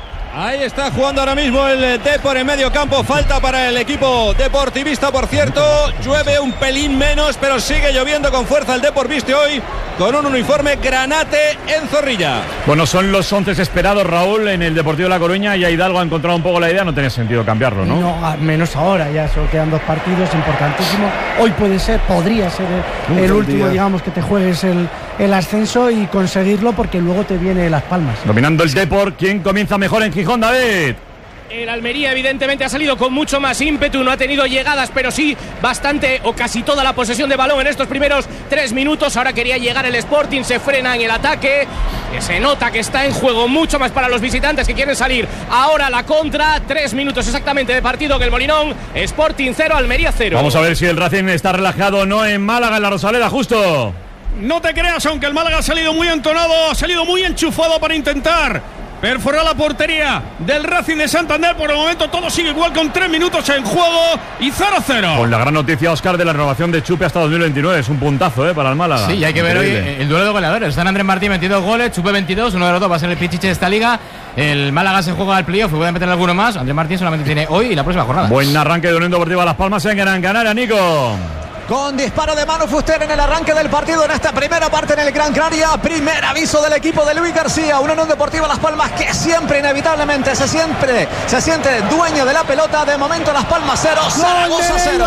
Ahí está jugando ahora mismo el Depor en medio campo. Falta para el equipo deportivista, por cierto. Llueve un pelín menos, pero sigue lloviendo con fuerza. El Depor viste hoy con un uniforme granate en Zorrilla. Bueno, son los 11 esperados, Raúl, en el Deportivo de La Coruña. Y Hidalgo ha encontrado un poco la idea. No tenía sentido cambiarlo, ¿no? No, menos ahora. Ya solo quedan 2 partidos importantísimos. Hoy podría ser el último, digamos, que te juegues el ascenso y conseguirlo, porque luego te viene Las Palmas. Dominando el Depor. ¿Quién comienza mejor en Gijón, David? El Almería evidentemente ha salido con mucho más ímpetu, no ha tenido llegadas, pero sí bastante o casi toda la posesión de balón en estos primeros 3 minutos. Ahora quería llegar el Sporting, se frena en el ataque, que se nota que está en juego mucho más para los visitantes que quieren salir. Ahora la contra, 3 minutos exactamente de partido que el Molinón. Sporting 0, Almería 0. Vamos a ver si el Racing está relajado o no en Málaga, en la Rosaleda, justo. No te creas, aunque el Málaga ha salido muy entonado, ha salido muy enchufado para intentar perforar la portería del Racing de Santander. Por el momento todo sigue igual con 3 minutos en juego y 0-0. Con la gran noticia, Óscar, de la renovación de Chupe hasta 2029. Es un puntazo para el Málaga. Sí, y hay que ver hoy el duelo de goleadores. Están Andrés Martín 22 goles, Chupe 22. Uno de los dos va a ser el pichiche de esta liga. El Málaga se juega al playoff y puede meter alguno más. Andrés Martín solamente tiene hoy y la próxima jornada. Buen arranque de Unión Deportiva Las Palmas en Gran Canaria, Nico. Con disparo de Manu Fuster en el arranque del partido en esta primera parte en el Gran Canaria. Primer aviso del equipo de Luis García. Una Unión Deportiva Las Palmas que siempre inevitablemente se siente dueño de la pelota. De momento Las Palmas 0, Zaragoza 0.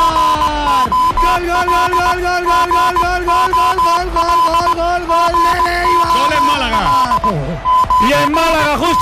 Gol, gol, gol, gol, gol, gol, gol, gol, gol, gol, gol, gol, gol de Leiva. Gol en Málaga. Y en Málaga justo.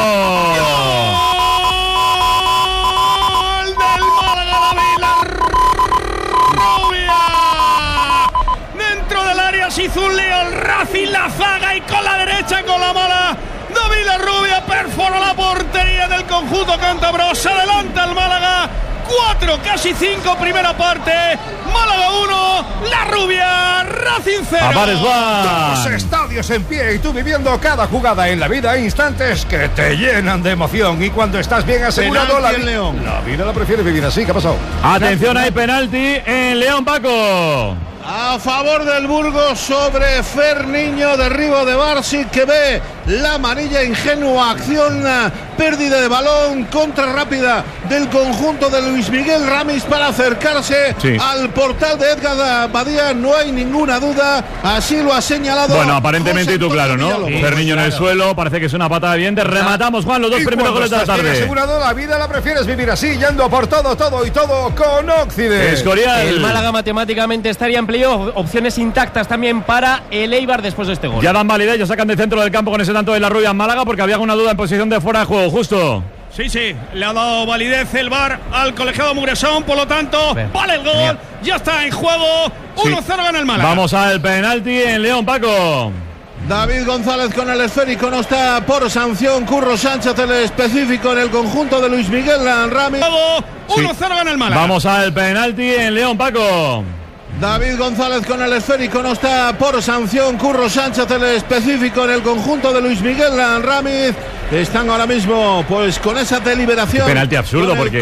Hizo un lío el Racing, la zaga, y con la derecha, con la mala, David La Rubia perforó la portería del conjunto cántabro. Se adelanta el Málaga 4, casi 5, primera parte. Málaga 1, La Rubia, Racing 0. Los estadios en pie y tú viviendo cada jugada en la vida, instantes que te llenan de emoción. Y cuando estás bien asegurado, la vida la prefieres vivir así. ¿Qué ha pasado? Atención, hay penalti en León, Paco. A favor del Burgos sobre Fer Niño, derribo de Barsic, que ve la amarilla, ingenua acción, pérdida de balón, contra rápida del conjunto de Luis Miguel Ramis para acercarse al portal de Edgar Badía. No hay ninguna duda, así lo ha señalado. Bueno, aparentemente y tú claro, ¿no? Fer Niño en el suelo, parece que es una patada evidente. Rematamos, Juan, los 2 primeros goles de la tarde. Asegurado, la vida la prefieres vivir así, yendo por todo y todo con Occidente. Escorial. El Málaga matemáticamente estaría en playoff. Opciones intactas también para el Eibar después de este gol. Ya dan validez, ya sacan de centro del campo con ese tanto de La Rubia en Málaga, porque había alguna duda en posición de fuera de juego, justo. Sí, le ha dado validez el VAR al colegiado Muresón, por lo tanto, vale el gol, ya está en juego, 1-0 gana el Málaga. Vamos al penalti en León, Paco. David González con el esférico, no está por sanción. Curro Sánchez, el específico en el conjunto de Luis Miguel Ramis. 1-0 gana el Málaga. Vamos al penalti en León, Paco. David González con el esférico, no está por sanción. Curro Sánchez, el específico en el conjunto de Luis Miguel Ramis. Están ahora mismo pues con esa deliberación. Penalti absurdo porque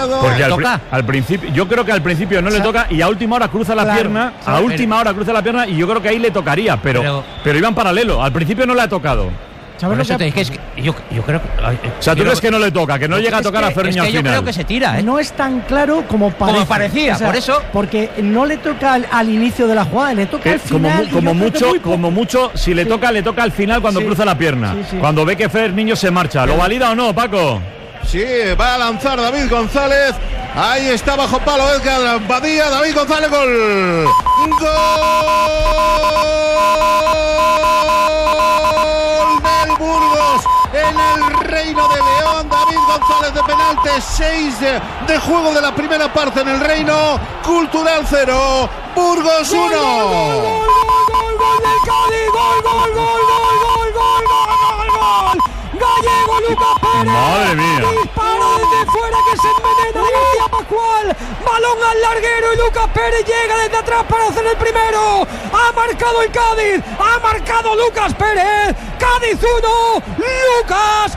al principio, yo creo que al principio no le toca y a última hora cruza la pierna. A última hora cruza la pierna y yo creo que ahí le tocaría, pero iba en paralelo. Al principio no le ha tocado. Por eso te dije, es que yo creo que... O sea, tú crees que no le toca, que no llega a tocar a Fer Niño al final. Yo creo que se tira, ¿eh? No es tan claro como parecía, o sea, por eso... Porque no le toca al inicio de la jugada, le toca al final. Como mucho, si le toca al final cuando cruza la pierna. Cuando ve que Fer Niño se marcha. ¿Lo valida o no, Paco? Sí, va a lanzar David González. Ahí está bajo palo Edgar Badía. David González, gol. ¡Gol del Burgos! En el Reino de León, David González de penalti, 6 de juego de la primera parte en el Reino. Cultural 0, Burgos 1. Gol del Cádiz, gol. Gallego Lucas Pérez. Madre mía. Disparo desde fuera que se envenena de García Pascual. Balón al larguero y Lucas Pérez llega desde atrás para hacer el primero. Ha marcado el Cádiz. Ha marcado Lucas Pérez. Cádiz 1, Lucas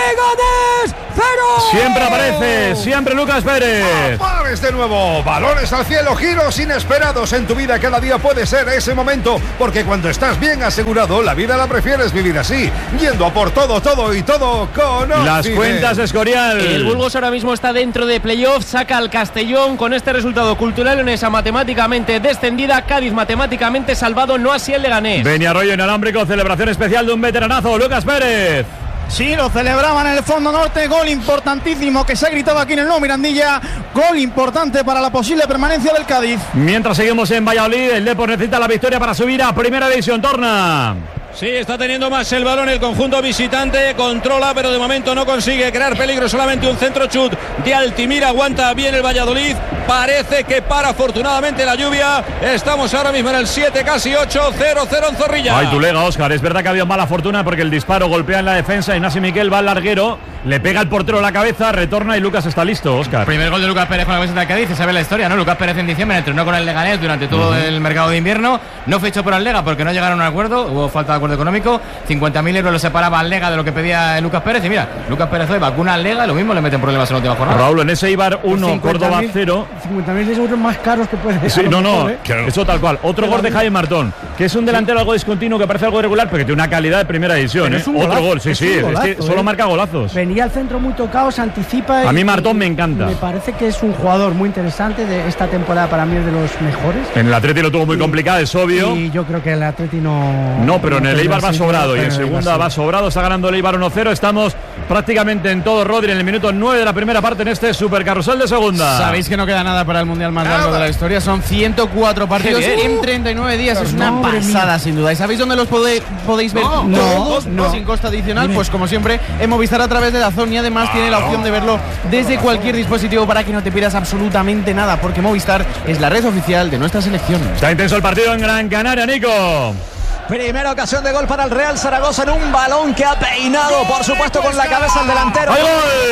Leganés 0. Siempre aparece, siempre Lucas Pérez. Pares de nuevo, balones al cielo, giros inesperados en tu vida. Cada día puede ser ese momento, porque cuando estás bien asegurado, la vida la prefieres vivir así, yendo a por todo y todo con las Occident. cuentas de Escorial. El Burgos ahora mismo está dentro de playoff, saca al Castellón con este resultado. Cultural Leonesa matemáticamente descendida, Cádiz matemáticamente salvado, no así el Leganés. Beniarroyo inalámbrico, celebración especial de un veteranazo, Lucas Pérez. Sí, lo celebraban en el fondo norte, gol importantísimo que se ha gritado aquí en el nuevo Mirandilla, gol importante para la posible permanencia del Cádiz. Mientras seguimos en Valladolid, el Depor necesita la victoria para subir a Primera División. Torna. Sí, está teniendo más el balón el conjunto visitante, controla, pero de momento no consigue crear peligro, solamente un centro chut de Altimira, aguanta bien el Valladolid, parece que para afortunadamente la lluvia, estamos ahora mismo en el 7, casi 8, 0-0 en Zorrilla. Ay, tu lega, Óscar, es verdad que ha habido mala fortuna porque el disparo golpea en la defensa, Ignasi Miquel va al larguero, le pega el portero a la cabeza, retorna y Lucas está listo, Óscar. Primer gol de Lucas Pérez con la camiseta de Cádiz, se sabe la historia, ¿no? Lucas Pérez en diciembre entrenó con el Leganés durante todo el mercado de invierno, no fichó por el Lega porque no llegaron a un acuerdo, hubo falta de acuerdo económico, 50.000 euros lo separaba al Lega de lo que pedía Lucas Pérez y mira, Lucas Pérez hoy vacuna al Lega, lo mismo le meten problemas en la última jornada. Raúl, en ese Eibar 1, Córdoba 0. 50.000 euros más caros que puede. Sí, no, eso tal cual. Otro gol de Jaime Martón, que es un delantero algo discontinuo, que parece algo irregular, pero que tiene una calidad de primera división. Otro gol, es que solo marca golazos. Venía al centro muy tocado, se anticipa. A mí Martón me encanta. Me parece que es un jugador muy interesante de esta temporada, para mí es de los mejores. En el Atleti lo tuvo muy complicado, es obvio. Y yo creo que el Atleti no. No, pero en el Eibar va sobrado y en segunda va sobrado, está ganando el Eibar 1-0. Estamos prácticamente en todo, Rodri, en el minuto 9 de la primera parte en este supercarrusel de segunda. Sabéis que no queda nada para el mundial más largo de la historia, son 104 partidos en 39 días, es una pasada sin duda. ¿Y sabéis dónde los podéis ver todos sin coste adicional? Pues como siempre en Movistar a través de DAZN, y además tiene la opción de verlo desde cualquier dispositivo para que no te pierdas absolutamente nada, porque Movistar es la red oficial de nuestra selección. Está intenso el partido en Gran Canaria, Nico. Primera ocasión de gol para el Real Zaragoza en un balón que ha peinado, por supuesto, con la cabeza el delantero. ¡Gol!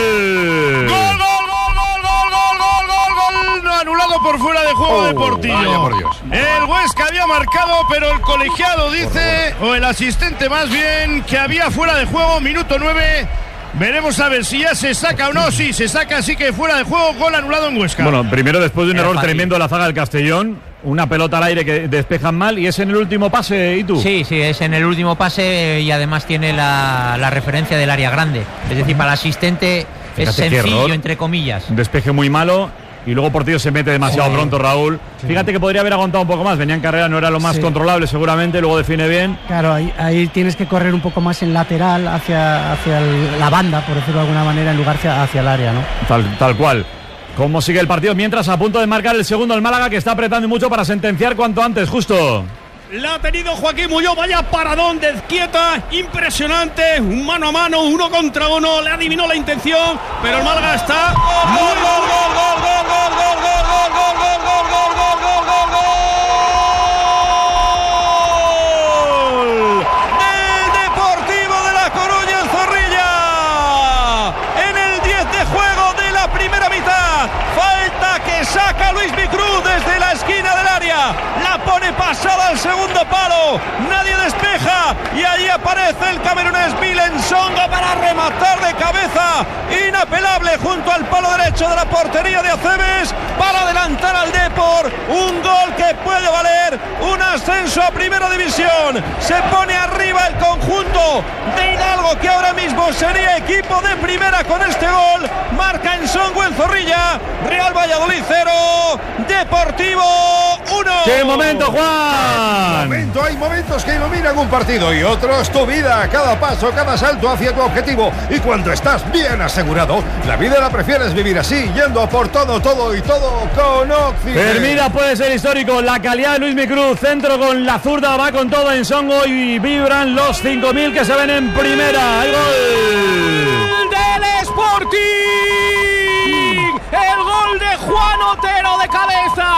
¡Gol! No, anulado por fuera de juego deportivo. Vaya por Dios. El Huesca había marcado, pero el colegiado dice, o el asistente más bien, que había fuera de juego, minuto 9. Veremos a ver si ya se saca o no. Sí, se saca, así que fuera de juego, gol anulado en Huesca. Bueno, primero después de un error tremendo de la zaga del Castellón, una pelota al aire que despejan mal, y es en el último pase, ¿y tú? Sí, es en el último pase y además tiene la referencia del área grande. Es decir, para el asistente es sencillo, entre comillas. Un despeje muy malo. Y luego Portillo se mete demasiado pronto, Raúl. Sí. Fíjate que podría haber aguantado un poco más. Venía en carrera, no era lo más controlable seguramente. Luego define bien. Claro, ahí tienes que correr un poco más en lateral hacia la banda, por decirlo de alguna manera, en lugar hacia el área, ¿no? Tal cual. ¿Cómo sigue el partido? Mientras a punto de marcar el segundo el Málaga, que está apretando mucho para sentenciar cuanto antes, justo. La ha tenido Joaquín Muñoz, vaya paradón de Izquieta, impresionante, un mano a mano, 1 contra 1, le adivinó la intención, pero el Málaga está... ¡Gol! ¡Del Deportivo de La Coruña en Zorrilla! En el 10 de juego de la primera mitad, falta que saca Luis Micruz desde la esquina del área, la pone pasada al segundo palo, nadie despeja y allí aparece el camerunés Milen Songa para rematar de cabeza, inapelable junto al palo derecho de la portería de Acebes para adelantar al Depor, un gol que puede valer un ascenso a primera división. Se pone arriba el conjunto de Hidalgo, que ahora mismo sería equipo de primera con este gol. Marca en Songo en Zorrilla, Real Valladolid 0, Deportivo 1. ¡Qué momento, Juan! Hay momentos que iluminan un partido y otros tu vida, cada paso, cada salto hacia tu objetivo. Y cuando estás bien asegurado, la vida la prefieres vivir así, yendo a por todo y todo con Occident. Hermida puede ser histórico, la calidad de Luis Micruz, centro con la zurda, va con todo en Songo y vibran los 5.000 que se ven en primera. ¡El gol del Sporting! El gol de Juan Otero de cabeza, ha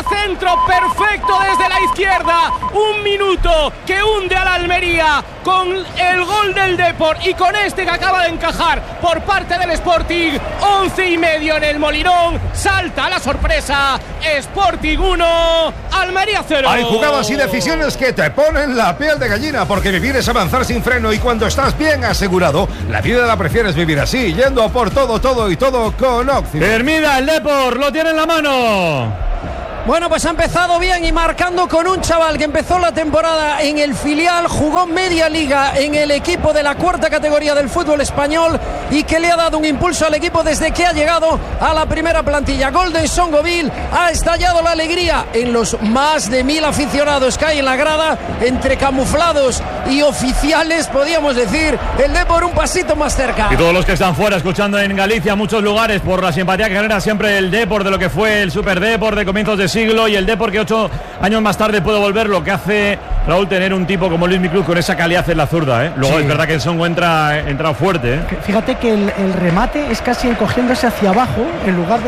centro perfecto desde la izquierda. Un minuto que hunde al Almería con el gol del Depor y con este que acaba de encajar por parte del Sporting. 11:30 en el Molinón. Salta la sorpresa. Sporting 1, Almería 0. Hay jugadas y decisiones que te ponen la piel de gallina, porque vivir es avanzar sin freno, y cuando estás bien asegurado, la vida la prefieres vivir así, yendo a por todo y todo con Occident. Hermida, el Depor lo tiene en la mano. Bueno, pues ha empezado bien y marcando con un chaval que empezó la temporada en el filial, jugó media liga en el equipo de la cuarta categoría del fútbol español y que le ha dado un impulso al equipo desde que ha llegado a la primera plantilla. Gol de Songoville, ha estallado la alegría en los más de 1000 aficionados que hay en la grada, entre camuflados y oficiales, podríamos decir. El Depor un pasito más cerca. Y todos los que están fuera escuchando en Galicia, muchos lugares, por la simpatía que genera siempre el Depor de lo que fue el Super Depor de comienzos de siglo, y el Depor que 8 años más tarde puede volver, lo que hace, Raúl, tener un tipo como Luis Micluz con esa calidad en la zurda, ¿eh? Luego sí. Es verdad que el Songo entra fuerte, ¿eh? Fíjate que el remate es casi encogiéndose hacia abajo, en lugar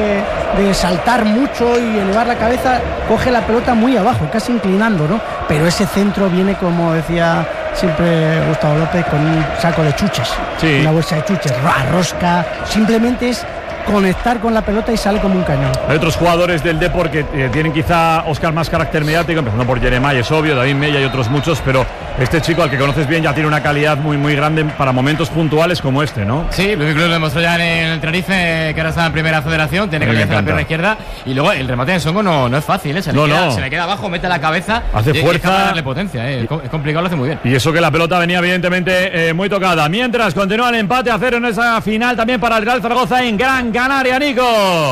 de saltar mucho y elevar la cabeza, coge la pelota muy abajo, casi inclinando, ¿no? Pero ese centro viene, como decía siempre Gustavo López, con un saco de chuches, sí. Una bolsa de chuches, rosca, simplemente es conectar con la pelota y sale como un cañón. Hay otros jugadores del Depor que tienen quizá, Óscar, más carácter mediático, empezando por Jeremai, es obvio, David Mella y otros muchos, pero este chico al que conoces bien ya tiene una calidad muy grande para momentos puntuales como este, ¿no? Sí, Luis Micluz lo demostró ya en el Tenerife, que ahora está en primera federación, tiene calidad en la pierna izquierda, y luego el remate de Songo no es fácil, ¿eh? Se le queda abajo, mete la cabeza, hace fuerza, para darle potencia, ¿eh? Es complicado, lo hace muy bien. Y eso que la pelota venía evidentemente muy tocada. Mientras continúa el empate a 0 en esa final también para el Real Zaragoza en Gran Canaria, Nico.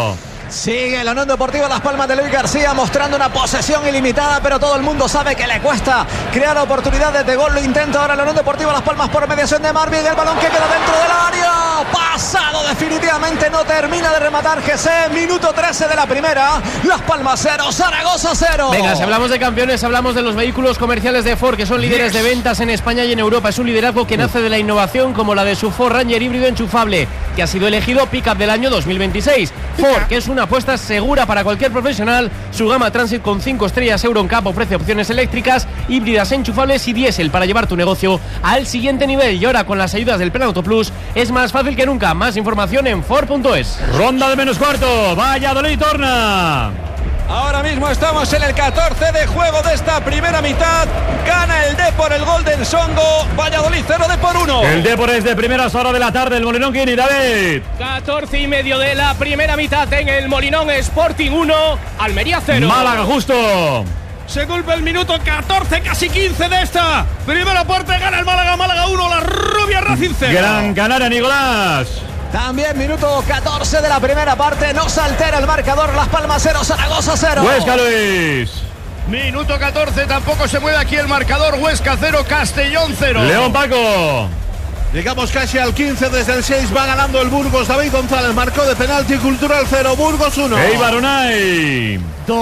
Sigue la Unión Deportiva Las Palmas de Luis García mostrando una posesión ilimitada, pero todo el mundo sabe que le cuesta crear oportunidades de gol. Lo intenta ahora la Unión Deportiva Las Palmas por mediación de Marvin. El balón que queda dentro del área. Pasado definitivamente, no termina de rematar Jesse. Minuto 13 de la primera. Las Palmas 0, Zaragoza 0. Venga, si hablamos de campeones, hablamos de los vehículos comerciales de Ford, que son líderes de ventas en España y en Europa. Es un liderazgo que nace de la innovación, como la de su Ford Ranger híbrido enchufable, que ha sido elegido Pickup del año 2026. Ford, que es una apuesta segura para cualquier profesional. Su gama Transit con 5 estrellas Euro NCAP ofrece opciones eléctricas, híbridas enchufables y diésel para llevar tu negocio al siguiente nivel. Y ahora, con las ayudas del Plan Auto Plus, es más fácil que nunca. Más información en Ford.es. Ronda de menos cuarto, Valladolid torna. Ahora mismo estamos en el 14 de juego de esta primera mitad. Gana el Depor, el gol del Songo. Valladolid 0, Depor 1. El Depor es de primeras horas de la tarde. El Molinón, Kini, David. 14:30 de la primera mitad en el Molinón. Sporting 1, Almería 0. Málaga justo. Se culpa el minuto 14, casi 15 de esta primera parte. Gana el Málaga 1, la Rubia Racing 0. Gran Canaria, Nicolás. También minuto 14 de la primera parte. No se altera el marcador. Las Palmas 0, Zaragoza 0. Huesca, Luis. Minuto 14, tampoco se mueve aquí el marcador. Huesca 0, Castellón 0. León, Paco. Llegamos casi al 15, desde el 6 va ganando el Burgos. David González marcó de penalti. Cultural 0, Burgos 1. Eibar Unai.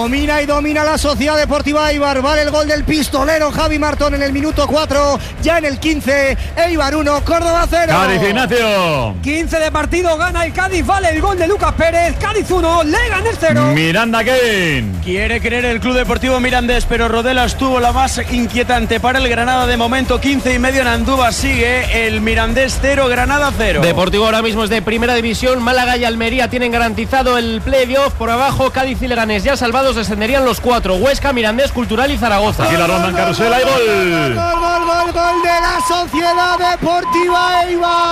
Domina la Sociedad Deportiva Eibar. Vale el gol del pistolero Javi Martón en el minuto 4. Ya en el 15, Eibar 1, Córdoba 0. Cádiz, Ignacio. 15 de partido, gana el Cádiz. Vale el gol de Lucas Pérez. Cádiz 1, Leganés 0. Miranda, Kevin. Quiere creer el Club Deportivo Mirandés, pero Rodelas tuvo la más inquietante para el Granada de momento. 15:30 en Andúba. Sigue el Mirandés 0, Granada 0. Deportivo ahora mismo es de primera división. Málaga y Almería tienen garantizado el playoff. Por abajo, Cádiz y Leganés ya salvados, descenderían los 4. Huesca, Mirandés, Cultural y Zaragoza. Aquí la ronda en carrusel, hay gol. Gol de la Sociedad Deportiva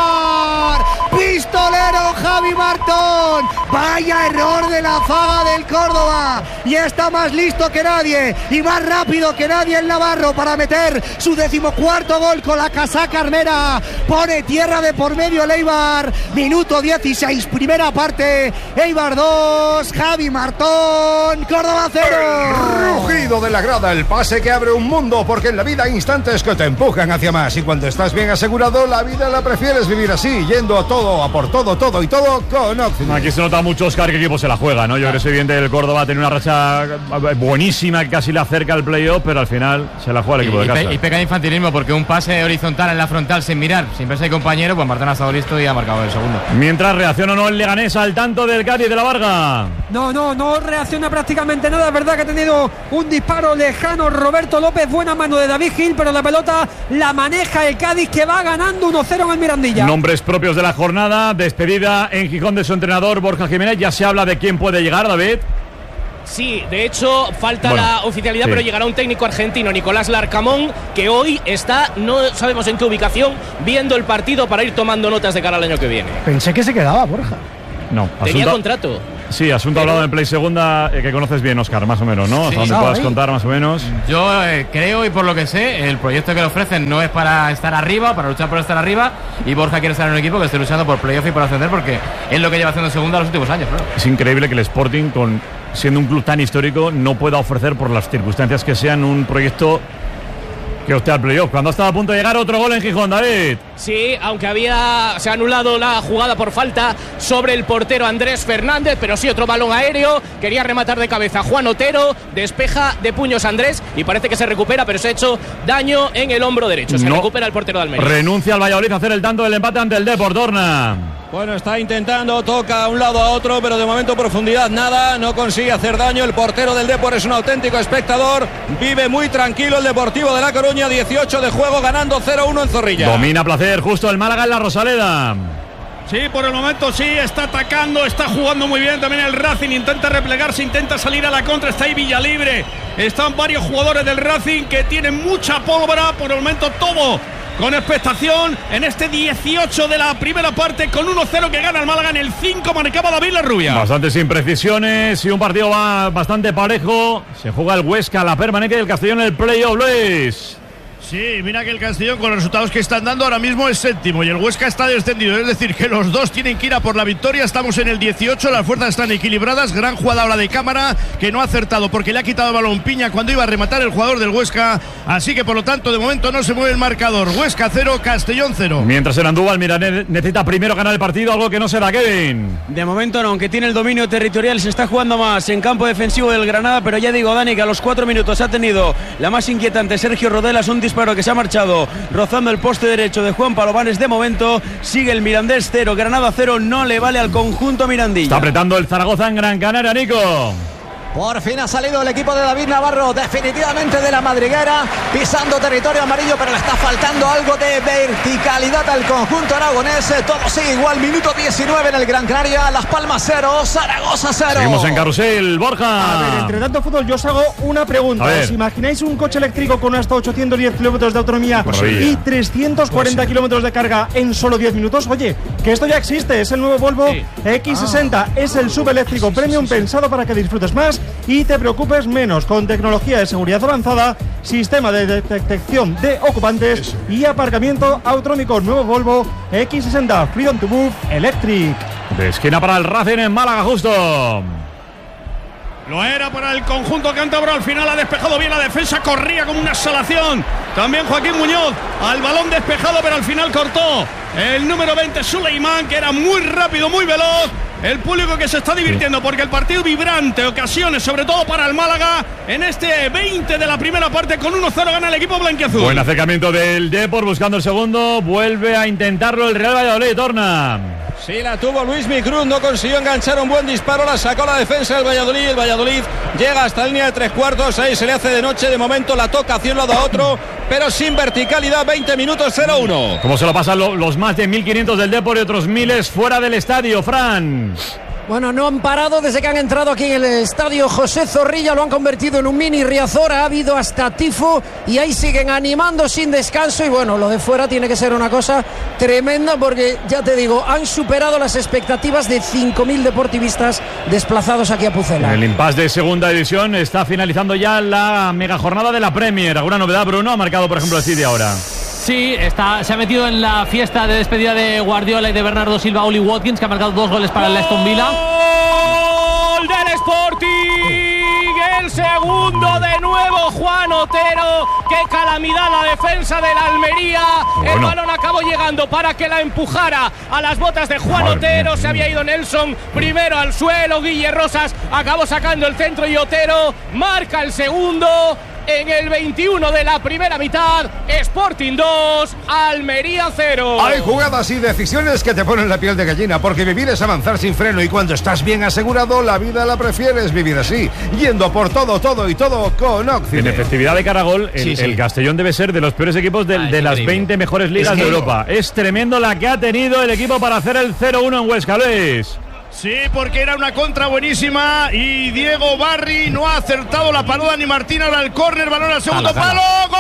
Eibar. Pistolero Javi Martón. Vaya error de la zaga del Córdoba. Y está más listo que nadie y más rápido que nadie el navarro para meter su 14º gol con la casaca armera. Pone tierra de por medio el Eibar. Minuto 16, primera parte. Eibar 2, Javi Martón, Córdoba 0. Rugido de la grada, el pase que abre un mundo, porque en la vida hay instantes que te empujan hacia más, y cuando estás bien asegurado, la vida la prefieres vivir así, yendo a todo, a por todo y todo con Occident. Aquí se nota mucho, Óscar, qué equipo se la juega, ¿no? Yo creo que es evidente que el Córdoba tiene una racha buenísima que casi le acerca al playoff, pero al final se la juega el equipo de casa. Y peca de infantilismo, porque un pase horizontal en la frontal sin mirar, sin verse el compañero, pues Martán ha estado listo y ha marcado el segundo. Mientras reacciona o no el Leganés al tanto del Cádiz de la Varga. No reacciona prácticamente nada. Es verdad que ha tenido un disparo lejano Roberto López, buena mano de David Gil, pero la pelota la maneja el Cádiz, que va ganando 1-0 en el Mirandilla. Nombres propios de la jornada, despedida en Gijón de su entrenador Borja Jiménez. Ya se habla de quién puede llegar, David. Sí, de hecho falta la oficialidad, sí. Pero llegará un técnico argentino, Nicolás Larcamón, que hoy está, no sabemos en qué ubicación, viendo el partido para ir tomando notas de cara al año que viene. Pensé que se quedaba, Borja. No, tenía contrato. Sí, asunto hablado en Play Segunda, que conoces bien, Óscar, más o menos, ¿no? Sí, ¿dónde puedas contar más o menos? Yo creo, y por lo que sé, el proyecto que le ofrecen no es para estar arriba, para luchar por estar arriba, y Borja quiere estar en un equipo que esté luchando por playoff y por ascender, porque es lo que lleva haciendo en Segunda los últimos años, claro. Es increíble que el Sporting, siendo un club tan histórico, no pueda ofrecer, por las circunstancias que sean, un proyecto que opte al playoff. Cuando estaba a punto de llegar otro gol en Gijón, David. Sí, aunque se ha anulado la jugada por falta sobre el portero Andrés Fernández, pero sí otro balón aéreo, quería rematar de cabeza Juan Otero, despeja de puños Andrés y parece que se recupera, pero se ha hecho daño en el hombro derecho. Se recupera el portero de Almería. Renuncia al Valladolid a hacer el tanto del empate ante el Depor, Dorna. Bueno, está intentando, toca a un lado a otro, pero de momento profundidad nada, no consigue hacer daño. El portero del Depor es un auténtico espectador, vive muy tranquilo el Deportivo de La Coruña, 18 de juego, ganando 0-1 en Zorrilla. Domina placer justo el Málaga en la Rosaleda. Sí, por el momento sí, está atacando, está jugando muy bien también el Racing, intenta replegarse, intenta salir a la contra, está ahí Villalibre, están varios jugadores del Racing que tienen mucha pólvora, por el momento todo con expectación en este 18 de la primera parte, con 1-0 que gana el Málaga. En el 5 marcaba David Larrubia. Bastantes imprecisiones y un partido va bastante parejo. Se juega el Huesca, la permanencia del Castellón en el playoff, Luis. Sí, mira que el Castellón, con los resultados que están dando, ahora mismo es séptimo y el Huesca está descendido. Es decir, que los dos tienen que ir a por la victoria. Estamos en el 18, las fuerzas están equilibradas. Gran jugada ahora de Cámara, que no ha acertado porque le ha quitado el balón Piña cuando iba a rematar el jugador del Huesca. Así que por lo tanto, de momento no se mueve el marcador. Huesca 0, Castellón 0. Mientras en Andúbal, Miranés necesita primero ganar el partido, algo que no se da, Kevin. De momento no, aunque tiene el dominio territorial, se está jugando más en campo defensivo del Granada. Pero ya digo, Dani, que a los 4 minutos ha tenido la más inquietante Sergio Rodelas, un disparo que se ha marchado rozando el poste derecho de Juan Palomares. De momento sigue el Mirandés 0, Granada 0, no le vale al conjunto mirandilla. Está apretando el Zaragoza en Gran Canaria, Nico. Por fin ha salido el equipo de David Navarro definitivamente de la madriguera, pisando territorio amarillo, pero le está faltando algo de verticalidad al conjunto aragonés. Todo sigue igual, minuto 19 en el Gran Canaria, Las Palmas 0, Zaragoza 0. Seguimos en carrusel, Borja. A ver, entre tanto fútbol, yo os hago una pregunta. ¿Os imagináis un coche eléctrico con hasta 810 kilómetros de autonomía y 340 kilómetros de carga en solo 10 minutos? Oye, que esto ya existe, es el nuevo Volvo X60, es el subeléctrico premium pensado para que disfrutes más y te preocupes menos, con tecnología de seguridad avanzada, sistema de detección de ocupantes y aparcamiento autonómico. Nuevo Volvo X60 Freedom to Move Electric. De esquina para el Racing en Málaga, justo. Lo era para el conjunto cántabro, al final ha despejado bien la defensa, corría como una salación. También Joaquín Muñoz al balón despejado, pero al final cortó el número 20 Suleimán, que era muy rápido, muy veloz. El público que se está divirtiendo porque el partido vibrante, ocasiones sobre todo para el Málaga en este 20 de la primera parte, con 1-0 gana el equipo blanquiazul. Buen acercamiento del Depor buscando el segundo, vuelve a intentarlo el Real Valladolid, torna. Sí, la tuvo Luis Micruz, no consiguió enganchar un buen disparo, la sacó la defensa del Valladolid. El Valladolid llega hasta la línea de 3/4, ahí se le hace de noche, de momento la toca hacia un lado a otro, pero sin verticalidad. 20 minutos, 0-1. ¿Cómo se lo pasan los más de 1.500 del Depor y otros miles fuera del estadio, Fran? Bueno, no han parado desde que han entrado aquí en el estadio José Zorrilla, lo han convertido en un mini Riazor, ha habido hasta tifo y ahí siguen animando sin descanso. Y bueno, lo de fuera tiene que ser una cosa tremenda porque, ya te digo, han superado las expectativas de 5.000 deportivistas desplazados aquí a Pucela. El impasse de segunda división está finalizando ya la mega jornada de la Premier. ¿Alguna novedad, Bruno? Ha marcado, por ejemplo, el City ahora. Sí, se ha metido en la fiesta de despedida de Guardiola y de Bernardo Silva Oli Watkins, que ha marcado 2 goles para el Aston Villa. ¡Gol del Sporting! El el segundo de nuevo Juan Otero. ¡Qué calamidad la defensa de la Almería! El balón acabó llegando para que la empujara a las botas de Juan Otero. Se había ido Nelson primero al suelo. Guille Rosas acabó sacando el centro y Otero marca el segundo. En el 21 de la primera mitad, Sporting 2, Almería 0. Hay jugadas y decisiones que te ponen la piel de gallina, porque vivir es avanzar sin freno, y cuando estás bien asegurado, la vida la prefieres vivir así, yendo por todo y todo con Occident. En efectividad de cara a gol, el Castellón debe ser de los peores equipos de las 20 mejores ligas de Europa. Es tremendo la que ha tenido el equipo para hacer el 0-1 en Huesca, Luis. Sí, porque era una contra buenísima y Diego Barri no ha acertado la paluda ni Martín. Ahora el córner, balón al segundo palo. Gol.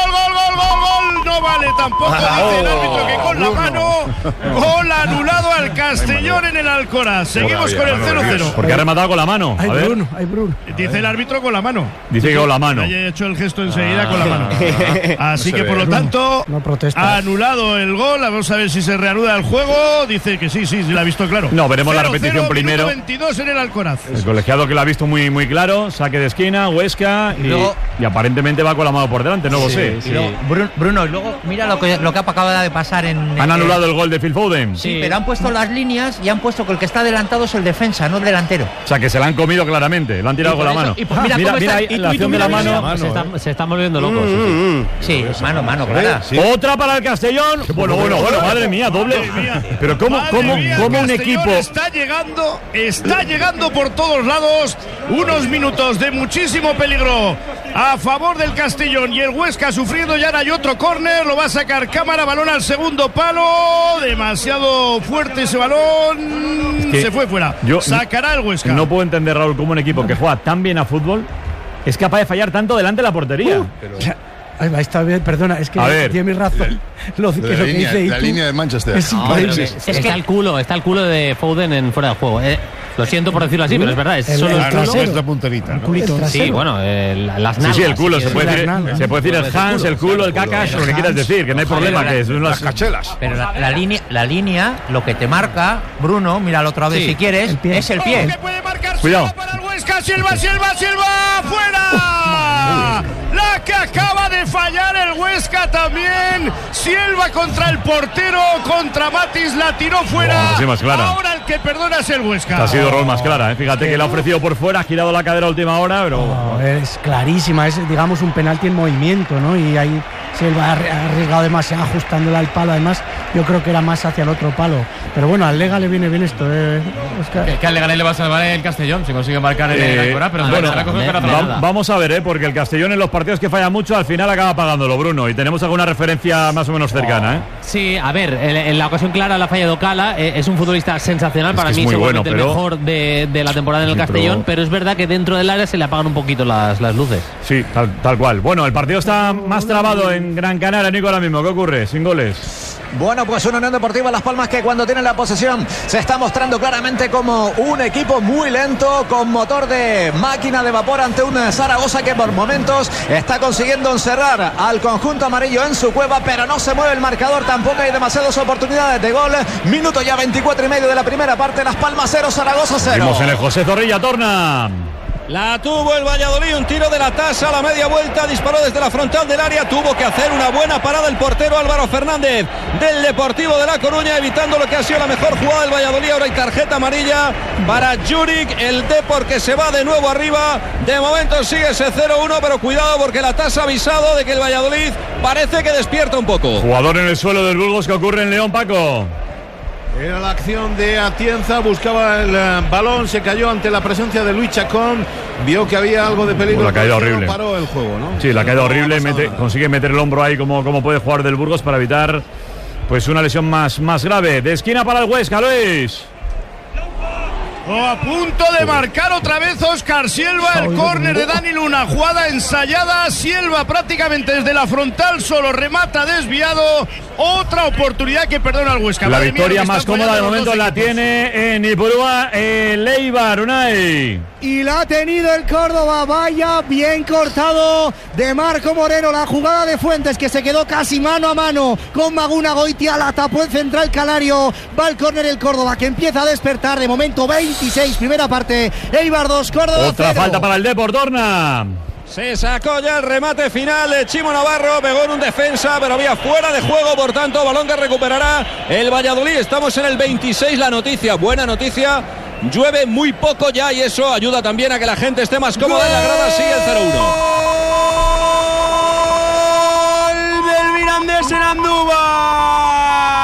No vale tampoco, dice el árbitro que con la mano. Gol anulado al Castellón en el Alcoraz. Seguimos con el 0-0. Porque ha rematado con la mano. Hay Bruno. Dice el árbitro con la mano. Dice que con la mano. Haya hecho el gesto enseguida con la mano. Así que por lo tanto, ha anulado el gol. Vamos a ver si se reanuda el juego. Dice que sí, la ha visto claro. No, veremos la repetición primero. 22 en el Alcoraz. El colegiado que lo ha visto muy claro. Saque de esquina, Huesca. Y aparentemente va con la mano por delante, no lo sé. Sí. Bruno, luego mira lo que acaba de pasar en... Han anulado el gol de Phil Foden. Sí, pero han puesto las líneas y han puesto que el que está adelantado es el defensa, no el delantero. O sea, que se la han comido claramente, lo han tirado con la mano. Mira la acción de la mano. Se están volviendo locos. Sí, mano, clara. Otra para el Castellón. Bueno, madre mía, doble. Pero ¿cómo un equipo... Está llegando por todos lados. Unos minutos de muchísimo peligro a favor del Castellón, y el Huesca sufriendo. Ya hay otro córner, lo va a sacar Cámara, balón al segundo palo, demasiado fuerte ese balón, se fue fuera. Sacará el Huesca. No puedo entender, Raúl, cómo un equipo que juega tan bien a fútbol es capaz de fallar tanto delante de la portería. Está bien, perdona, es que tiene mi razón. Lo que dice la línea de Manchester. Es increíble. Está el culo de Foden en fuera de juego. Lo siento por decirlo así, pero es verdad. Es solo el culo. Es la punterita, ¿no? Sí, bueno, las nalgas. Sí, el culo. Se puede decir el Hans, el culo, el cacas, lo que quieras decir, que no hay problema, que son las cachelas. Pero la línea, lo que te marca, Bruno, míralo otra vez si quieres, es el pie. Que puede marcar Cuidado. para el Huesca. Silva, fuera. La que acaba de fallar el Huesca también. Silva contra el portero, contra Matis, la tiró fuera. Sí, más clara. Ahora el que perdona es el Huesca. Ha sido rol más clara, Fíjate que le ha ofrecido por fuera, ha girado la cadera a última hora, pero... es clarísima, es digamos un penalti en movimiento, ¿no? Y ahí Silva ha arriesgado demasiado ajustándola al palo. Además, yo creo que era más hacia el otro palo. Pero bueno, al Lega le viene bien esto, Oscar. Es que al Leganés le va a salvar el Castellón si consigue marcar el Alcoraz, pero vamos a ver, porque el Castellón en los partidos que falla mucho al final acaba pagándolo, Bruno, y tenemos alguna referencia más o menos cercana, Sí, a ver, en la ocasión clara la ha fallado Cala. Es un futbolista sensacional, para mí seguramente el mejor de la temporada en el Castellón, pero es verdad que dentro del área se le apagan un poquito las luces. Sí, tal cual. Bueno, el partido está más trabado en Gran Canaria, Nico, ahora mismo. ¿Qué ocurre? Sin goles. Bueno, pues una Unión Deportiva Las Palmas que cuando tiene la posesión se está mostrando claramente como un equipo muy lento, con motor de máquina de vapor, ante un Zaragoza que por momentos está consiguiendo encerrar al conjunto amarillo en su cueva, pero no se mueve el marcador, tampoco hay demasiadas oportunidades de gol. Minuto ya 24 y medio de la primera parte. Las Palmas 0, Zaragoza 0. Vimos en el José Zorrilla, torna. La tuvo el Valladolid, un tiro de la tasa a la media vuelta, disparó desde la frontal del área, tuvo que hacer una buena parada el portero Álvaro Fernández del Deportivo de La Coruña, evitando lo que ha sido la mejor jugada del Valladolid. Ahora hay tarjeta amarilla para Juric, el Depor que se va de nuevo arriba. De momento sigue ese 0-1, pero cuidado porque la tasa ha avisado de que el Valladolid parece que despierta un poco. Jugador en el suelo del Burgos, que ocurre en León, Paco. Era la acción de Atienza, buscaba el balón, se cayó ante la presencia de Luis Chacón, vio que había algo de peligro. La caída horrible. Paró el juego, ¿no? Sí, la caída horrible, consigue meter el hombro ahí como puede jugar del Burgos para evitar pues una lesión más grave. De esquina para el Huesca, Luis. A punto de marcar otra vez Óscar Silva, el córner de Dani Luna, jugada ensayada. Silva prácticamente desde la frontal, solo remata desviado. Otra oportunidad que perdona al Huesca. La victoria más cómoda de momento la tiene en Ipurúa, el Eibar, Unai. y la ha tenido el Córdoba. Vaya, bien cortado de Marco Moreno. La jugada de Fuentes, que se quedó casi mano a mano con Maguna Goitia, la tapó el central canario. Va al córner el Córdoba, que empieza a despertar. De momento 26, primera parte, Eibar 2, Córdoba 0. Otra falta para el Depor, Dorna. Se sacó ya el remate final de Chimo Navarro, pegó en un defensa, pero había fuera de juego, por tanto, balón que recuperará el Valladolid. Estamos en el 26, la noticia, buena noticia. Llueve muy poco ya y eso ayuda también a que la gente esté más cómoda en la grada. Sigue el 0-1. ¡Gol del Mirandés en Andúba!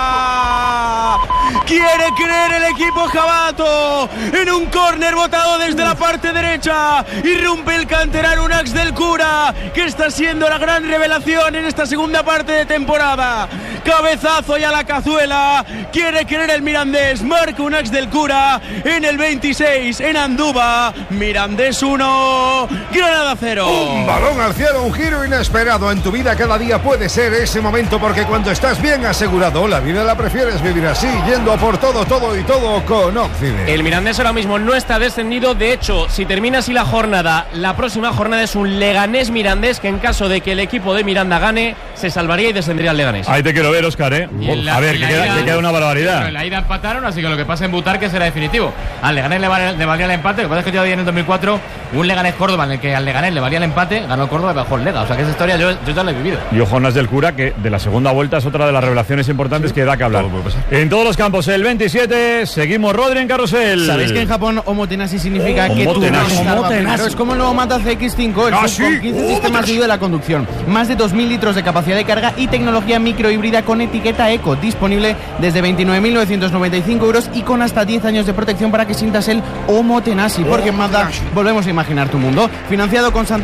Quiere creer el equipo jabato en un córner botado desde la parte derecha. Irrumpe el canterano Unax del Cura, que está siendo la gran revelación en esta segunda parte de temporada. Cabezazo y a la cazuela. Quiere creer el Mirandés. Marca Unax del Cura en el 26 en Andúba. Mirandés 1, Granada 0. Un balón al cielo, un giro inesperado. En tu vida cada día puede ser ese momento, porque cuando estás bien asegurado, la vida la prefieres vivir así, yendo por todo y todo con Occidente. El Mirandés ahora mismo no está descendido. De hecho, si termina así la jornada, la próxima jornada es un Leganés-Mirandés, que en caso de que el equipo de Miranda gane, se salvaría y descendería al Leganés. Ahí te quiero ver, Óscar, ¿eh? A ver, que queda una barbaridad. Pero en la ida empataron, así que lo que pasa en Butarque será definitivo. Al Leganés le valía el empate. Lo que pasa es que yo en el 2004 un Leganés-Córdoba en el que al Leganés le valía el empate, ganó el Córdoba y bajó el Lega. O sea que esa historia yo ya la he vivido. Y Ojonas del Cura, que de la segunda vuelta es otra de las revelaciones importantes que da que hablar. En todos los campos, el 27, seguimos Rodri en carrusel. ¿Sabéis que en Japón omotenashi significa que tú es como el nuevo Mazda CX-5, el sub con 15 sistemas de ayuda de la conducción, más de 2.000 litros de capacidad de carga y tecnología microhíbrida con etiqueta Eco, disponible desde 29.995 euros y con hasta 10 años de protección para que sientas el omotenashi, porque en Mazda volvemos a imaginar tu mundo. Financiado con